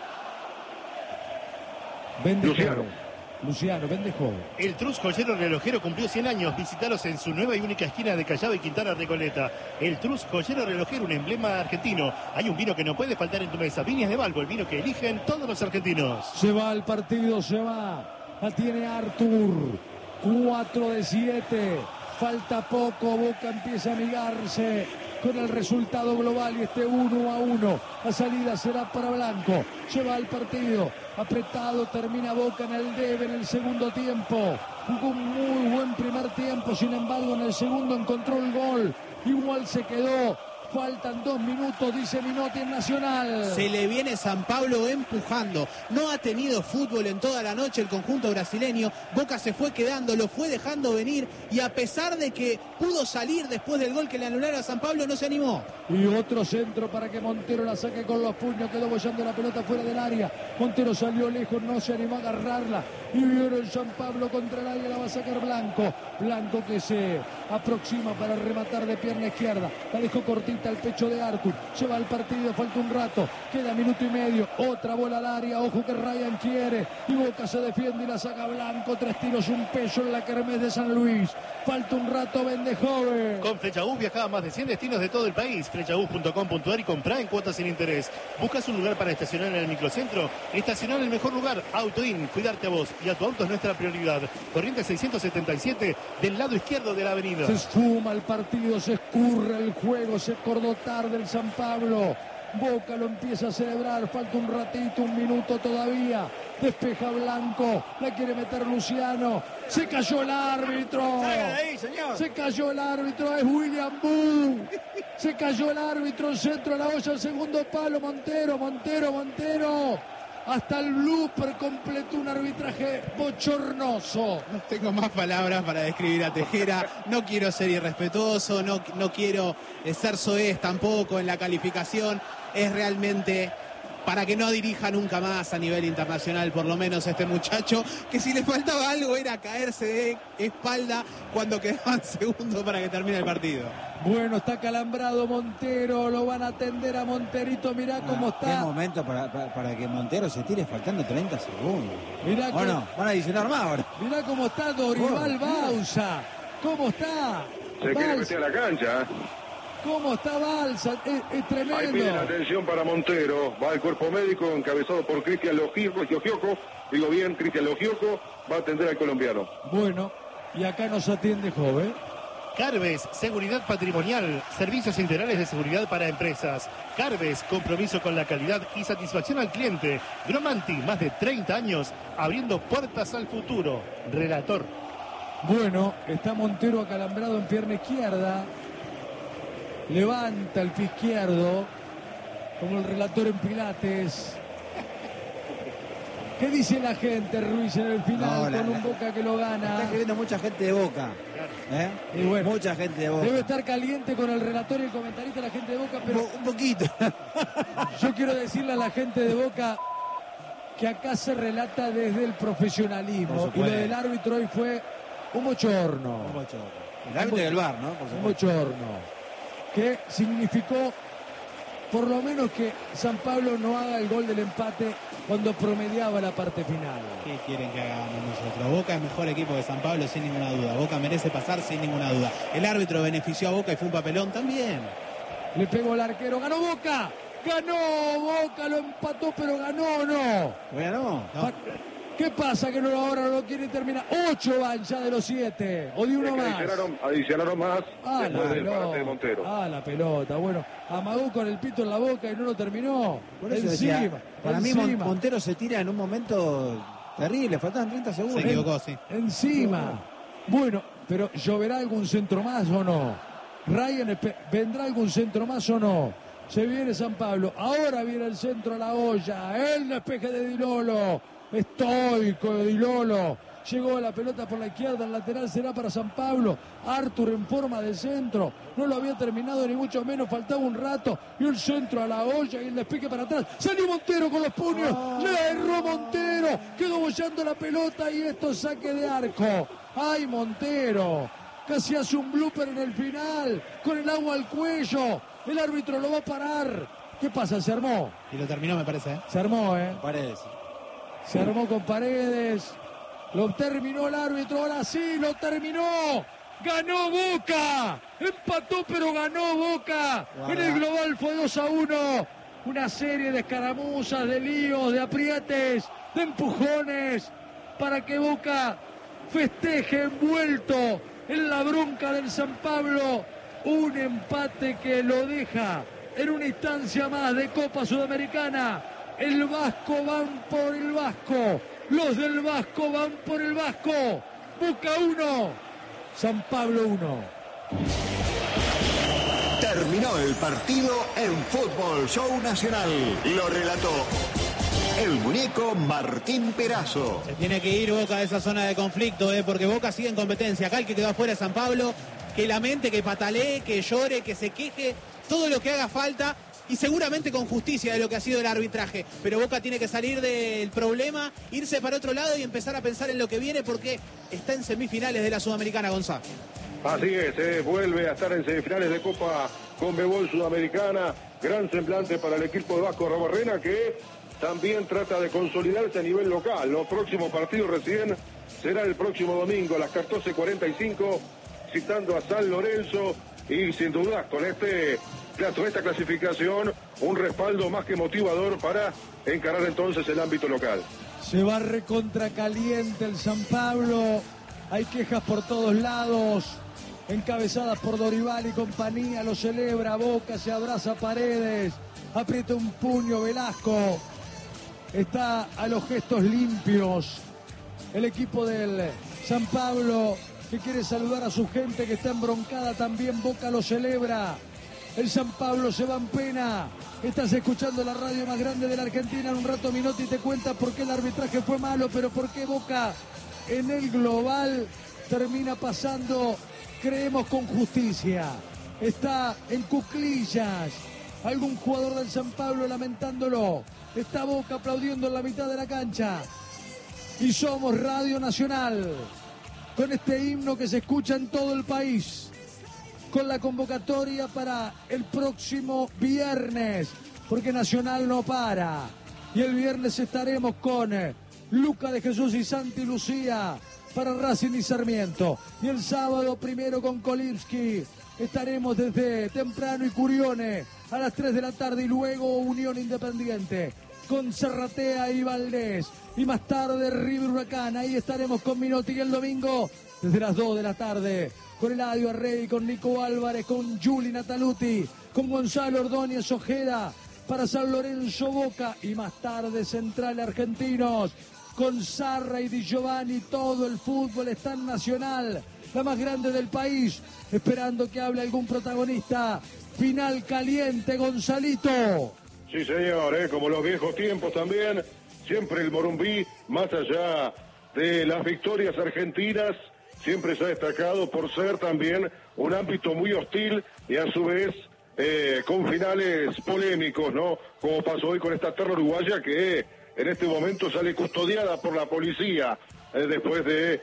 Luciano, Vendejo. El Trus Joyero Relojero cumplió 100 años. Visítalos en su nueva y única esquina de Callao y Quintana Recoleta. El Trus Joyero Relojero, un emblema argentino. Hay un vino que no puede faltar en tu mesa. Viñas de Balbo, el vino que eligen todos los argentinos. Se va al partido, se va. La tiene Artur. 4 de 7. Falta poco. Boca empieza a amigarse con el resultado global y este 1-1. La salida será para Blanco. Se va al partido. Apretado, termina Boca en el debe en el segundo tiempo. Jugó un muy buen primer tiempo, sin embargo en el segundo encontró el gol igual se quedó. Faltan 2 minutos, dice Minotti en Nacional. Se le viene San Pablo empujando. No ha tenido fútbol en toda la noche el conjunto brasileño. Boca se fue quedando, lo fue dejando venir. Y a pesar de que pudo salir después del gol que le anularon a San Pablo, no se animó. Y otro centro para que Montero la saque con los puños. Quedó bollando la pelota fuera del área. Montero salió lejos, no se animó a agarrarla. Y vieron San Pablo contra el área, la va a sacar Blanco. Blanco que se aproxima para rematar de pierna izquierda. La dejó cortita al pecho de Artur. Se va el partido, falta un rato. Queda minuto y medio. Otra bola al área. Ojo que Ryan quiere. Y Boca se defiende y la saca Blanco. 3 tiros, un peso en la kermés de San Luis. Falta un rato, vende joven. Con Flechabús viaja a más de 100 destinos de todo el país. Flechabús.com.ar y comprá en cuotas sin interés. ¿Buscas un lugar para estacionar en el microcentro? Estacionar en el mejor lugar. AutoIn. Cuidarte a vos y a tu auto es nuestra prioridad. Corriente 677 del lado izquierdo de la avenida. Se esfuma el partido, se escurre el juego, se acordó tarde el San Pablo. Boca lo empieza a celebrar, falta un ratito, un minuto todavía. Despeja Blanco, la quiere meter Luciano. Se cayó el árbitro. Ahí, señor. Se cayó el árbitro, es William Boo. Se cayó el árbitro, el centro a la olla, el segundo palo. Montero. Hasta el blooper completó un arbitraje bochornoso. No tengo más palabras para describir a Tejera. No quiero ser irrespetuoso, no quiero ser soez tampoco en la calificación. Es realmente para que no dirija nunca más a nivel internacional, por lo menos este muchacho, que si le faltaba algo era caerse de espalda cuando quedaban segundos para que termine el partido. Bueno, está calambrado Montero, lo van a atender a Monterito, mirá cómo está. Qué momento para que Montero se tire faltando 30 segundos. Mirá Bueno, van a adicionar más ahora. Mirá cómo está Dorival Bausa. ¿Cómo está? Se quiere meter a la cancha. ¿Cómo está Balsa? Es tremendo. Ahí piden atención para Montero. Va el cuerpo médico encabezado por Cristian Logioco. Digo bien, Cristian Logioco va a atender al colombiano. Bueno, y acá nos atiende joven. Carves, seguridad patrimonial, servicios integrales de seguridad para empresas. Carves, compromiso con la calidad y satisfacción al cliente. Gromanti, más de 30 años, abriendo puertas al futuro. Relator. Bueno, está Montero acalambrado en pierna izquierda. Levanta el pie izquierdo, como el relator en Pilates. ¿Qué dice la gente, Ruiz, en el final con un Boca que lo gana? Está escribiendo mucha gente de Boca. Y bueno, mucha gente de Boca. Debe estar caliente con el relator y el comentarista la gente de Boca, pero un poquito. Yo quiero decirle a la gente de Boca que acá se relata desde el profesionalismo. Y lo del árbitro hoy fue un bochorno. El árbitro del VAR, ¿no? Un bochorno. Que significó por lo menos que San Pablo no haga el gol del empate cuando promediaba la parte final. ¿Qué quieren que hagamos nosotros? Boca es mejor equipo que San Pablo sin ninguna duda. Boca merece pasar sin ninguna duda. El árbitro benefició a Boca y fue un papelón también. Le pegó el arquero, ganó Boca. Ganó Boca, lo empató, pero ganó o no. Bueno, no. ¿Qué pasa que ahora no lo quieren terminar? 8 van ya de los 7. O de uno más. Adicionaron más después del parate de Montero. La pelota. Bueno, amagó con el pito en la boca y no lo terminó. Por eso decía, para mí Montero se tira en un momento terrible. Faltaban 30 segundos. Se equivocó, sí. Encima. Bueno, pero ¿lloverá algún centro más o no? Ryan, ¿vendrá algún centro más o no? Se viene San Pablo. Ahora viene el centro a la olla. El despeje de Di Lolo. Estoico de Di Lolo. Llegó la pelota por la izquierda, el lateral será para San Pablo. Artur en forma de centro. No lo había terminado ni mucho menos, faltaba un rato. Y el centro a la olla y el despeje para atrás. Salió Montero con los puños. Le erró Montero. Quedó bollando la pelota y esto saque de arco. ¡Ay, Montero! Casi hace un blooper en el final. Con el agua al cuello. El árbitro lo va a parar. ¿Qué pasa? ¿Se armó? Y lo terminó, me parece. Se armó, Paredes. Se armó con Paredes. Lo terminó el árbitro. Ahora sí, lo terminó. Ganó Boca. Empató, pero ganó Boca. En el global fue 2-1. Una serie de escaramuzas, de líos, de aprietes, de empujones. Para que Boca festeje envuelto en la bronca del San Pablo. Un empate que lo deja en una instancia más de Copa Sudamericana. El Vasco van por el Vasco. Los del Vasco van por el Vasco. Boca 1, San Pablo 1. Terminó el partido en Fútbol Show Nacional. Lo relató el muñeco Martín Perazo. Se tiene que ir Boca de esa zona de conflicto, porque Boca sigue en competencia. Acá el que quedó afuera es San Pablo, que lamente, que patalee, que llore, que se queje, todo lo que haga falta, y seguramente con justicia de lo que ha sido el arbitraje. Pero Boca tiene que salir del problema, irse para otro lado y empezar a pensar en lo que viene, porque está en semifinales de la Sudamericana, Gonzalo. Así es, vuelve a estar en semifinales de Copa Conmebol Sudamericana. Gran semblante para el equipo de Vasco Rabarrena, que también trata de consolidarse a nivel local. Los próximos partidos recién será el próximo domingo a las 14:45, citando a San Lorenzo, y sin duda con esta clasificación un respaldo más que motivador para encarar entonces el ámbito local. Se va recontra caliente el San Pablo, hay quejas por todos lados, encabezadas por Dorival y compañía. Lo celebra Boca, se abraza Paredes, aprieta un puño Velasco, está a los gestos limpios el equipo del San Pablo, que quiere saludar a su gente que está embroncada también. Boca lo celebra, el San Pablo se va en pena. Estás escuchando la radio más grande de la Argentina. En un rato Minotti te cuenta por qué el arbitraje fue malo, pero por qué Boca en el global termina pasando, creemos, con justicia. Está en cuclillas algún jugador del San Pablo lamentándolo. Está Boca aplaudiendo en la mitad de la cancha. Y somos Radio Nacional, con este himno que se escucha en todo el país, con la convocatoria para el próximo viernes, porque Nacional no para. Y el viernes estaremos con Luca de Jesús y Santi Lucía para Racing y Sarmiento. Y el sábado primero con Kolibski estaremos desde temprano y Curione a las 3 de la tarde, y luego Unión Independiente con Serratea y Valdés, y más tarde River Huracán. Ahí estaremos con Minotti, y el domingo desde las 2 de la tarde con Eladio Arrey, con Nico Álvarez, con Juli Nataluti, con Gonzalo Ordóñez Ojeda para San Lorenzo Boca, y más tarde Central Argentinos con Sarra y Di Giovanni. Todo el fútbol está en Nacional, la más grande del país, esperando que hable algún protagonista. Final caliente, Gonzalito. Sí, señor, como los viejos tiempos también, siempre el Morumbí, más allá de las victorias argentinas, siempre se ha destacado por ser también un ámbito muy hostil y a su vez con finales polémicos, ¿no? Como pasó hoy con esta terra uruguaya, que en este momento sale custodiada por la policía después de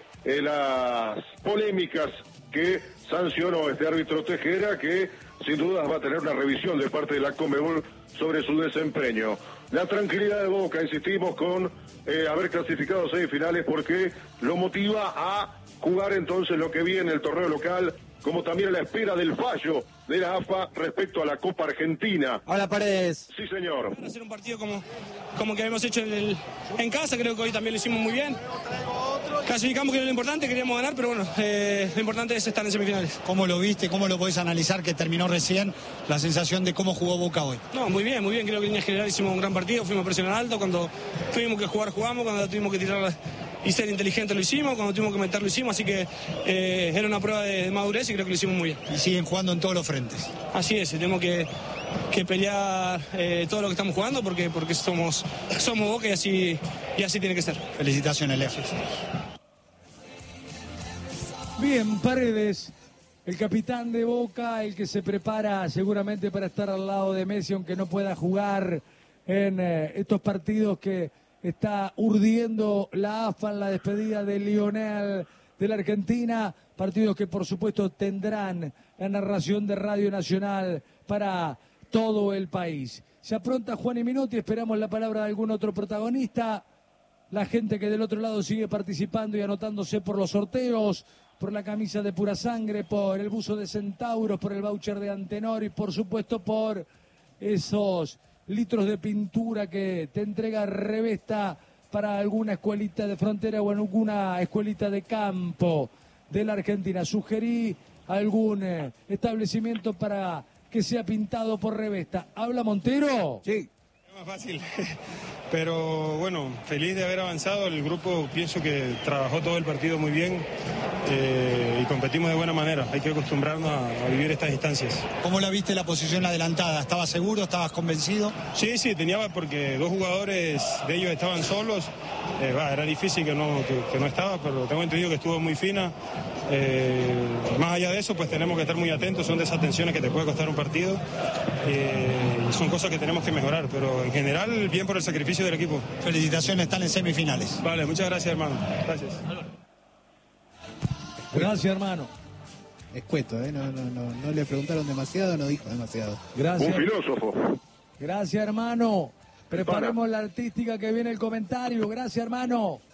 las polémicas que sancionó este árbitro Tejera, que sin duda va a tener una revisión de parte de la Conmebol sobre su desempeño. La tranquilidad de Boca, insistimos, con haber clasificado 6 finales, porque lo motiva a jugar entonces lo que viene el torneo local, como también a la espera del fallo de la AFA respecto a la Copa Argentina. Hola, Paredes. Sí, señor. Hacer un partido como que habíamos hecho en casa, creo que hoy también lo hicimos muy bien. Clasificamos, que era lo importante, queríamos ganar, pero bueno, lo importante es estar en semifinales. ¿Cómo lo viste? ¿Cómo lo podés analizar que terminó recién? La sensación de cómo jugó Boca hoy. No, muy bien, creo que en línea general hicimos un gran partido, fuimos a presionar alto, cuando tuvimos que jugar jugamos, cuando tuvimos que tirar y ser inteligentes lo hicimos, cuando tuvimos que meter lo hicimos, así que era una prueba de madurez y creo que lo hicimos muy bien. Y siguen jugando en todos los frentes. Así es, tenemos que pelear todo lo que estamos jugando, porque somos Boca, y así tiene que ser. Felicitaciones, Leo. Bien, Paredes, el capitán de Boca, el que se prepara seguramente para estar al lado de Messi, aunque no pueda jugar en estos partidos que está urdiendo la AFA en la despedida de Lionel de la Argentina, partidos que por supuesto tendrán la narración de Radio Nacional para todo el país. Se apronta Juan y Minotti, esperamos la palabra de algún otro protagonista. La gente que del otro lado sigue participando y anotándose por los sorteos, por la camisa de Pura Sangre, por el buzo de Centauros, por el voucher de Antenor y por supuesto por esos litros de pintura que te entrega Revesta para alguna escuelita de frontera o en alguna escuelita de campo de la Argentina. Sugerí algún establecimiento para que sea pintado por Revesta. ¿Habla Montero? Sí. Es más fácil. Pero bueno, feliz de haber avanzado. El grupo pienso que trabajó todo el partido muy bien y competimos de buena manera. Hay que acostumbrarnos a vivir estas instancias. ¿Cómo la viste la posición adelantada? ¿Estabas seguro? ¿Estabas convencido? Sí, tenía porque 2 jugadores de ellos estaban solos. Era difícil que no estaba, pero tengo entendido que estuvo muy fina. Más allá de eso, pues tenemos que estar muy atentos. Son de esas tensiones que te puede costar un partido. Y son cosas que tenemos que mejorar. Pero en general, bien por el sacrificio del equipo. Felicitaciones, están en semifinales. Vale, muchas gracias, hermano. Gracias. Gracias, hermano. Escueto, no le preguntaron demasiado, no dijo demasiado. Gracias. Un filósofo. Gracias, hermano. Preparemos la artística que viene el comentario. Gracias, hermano.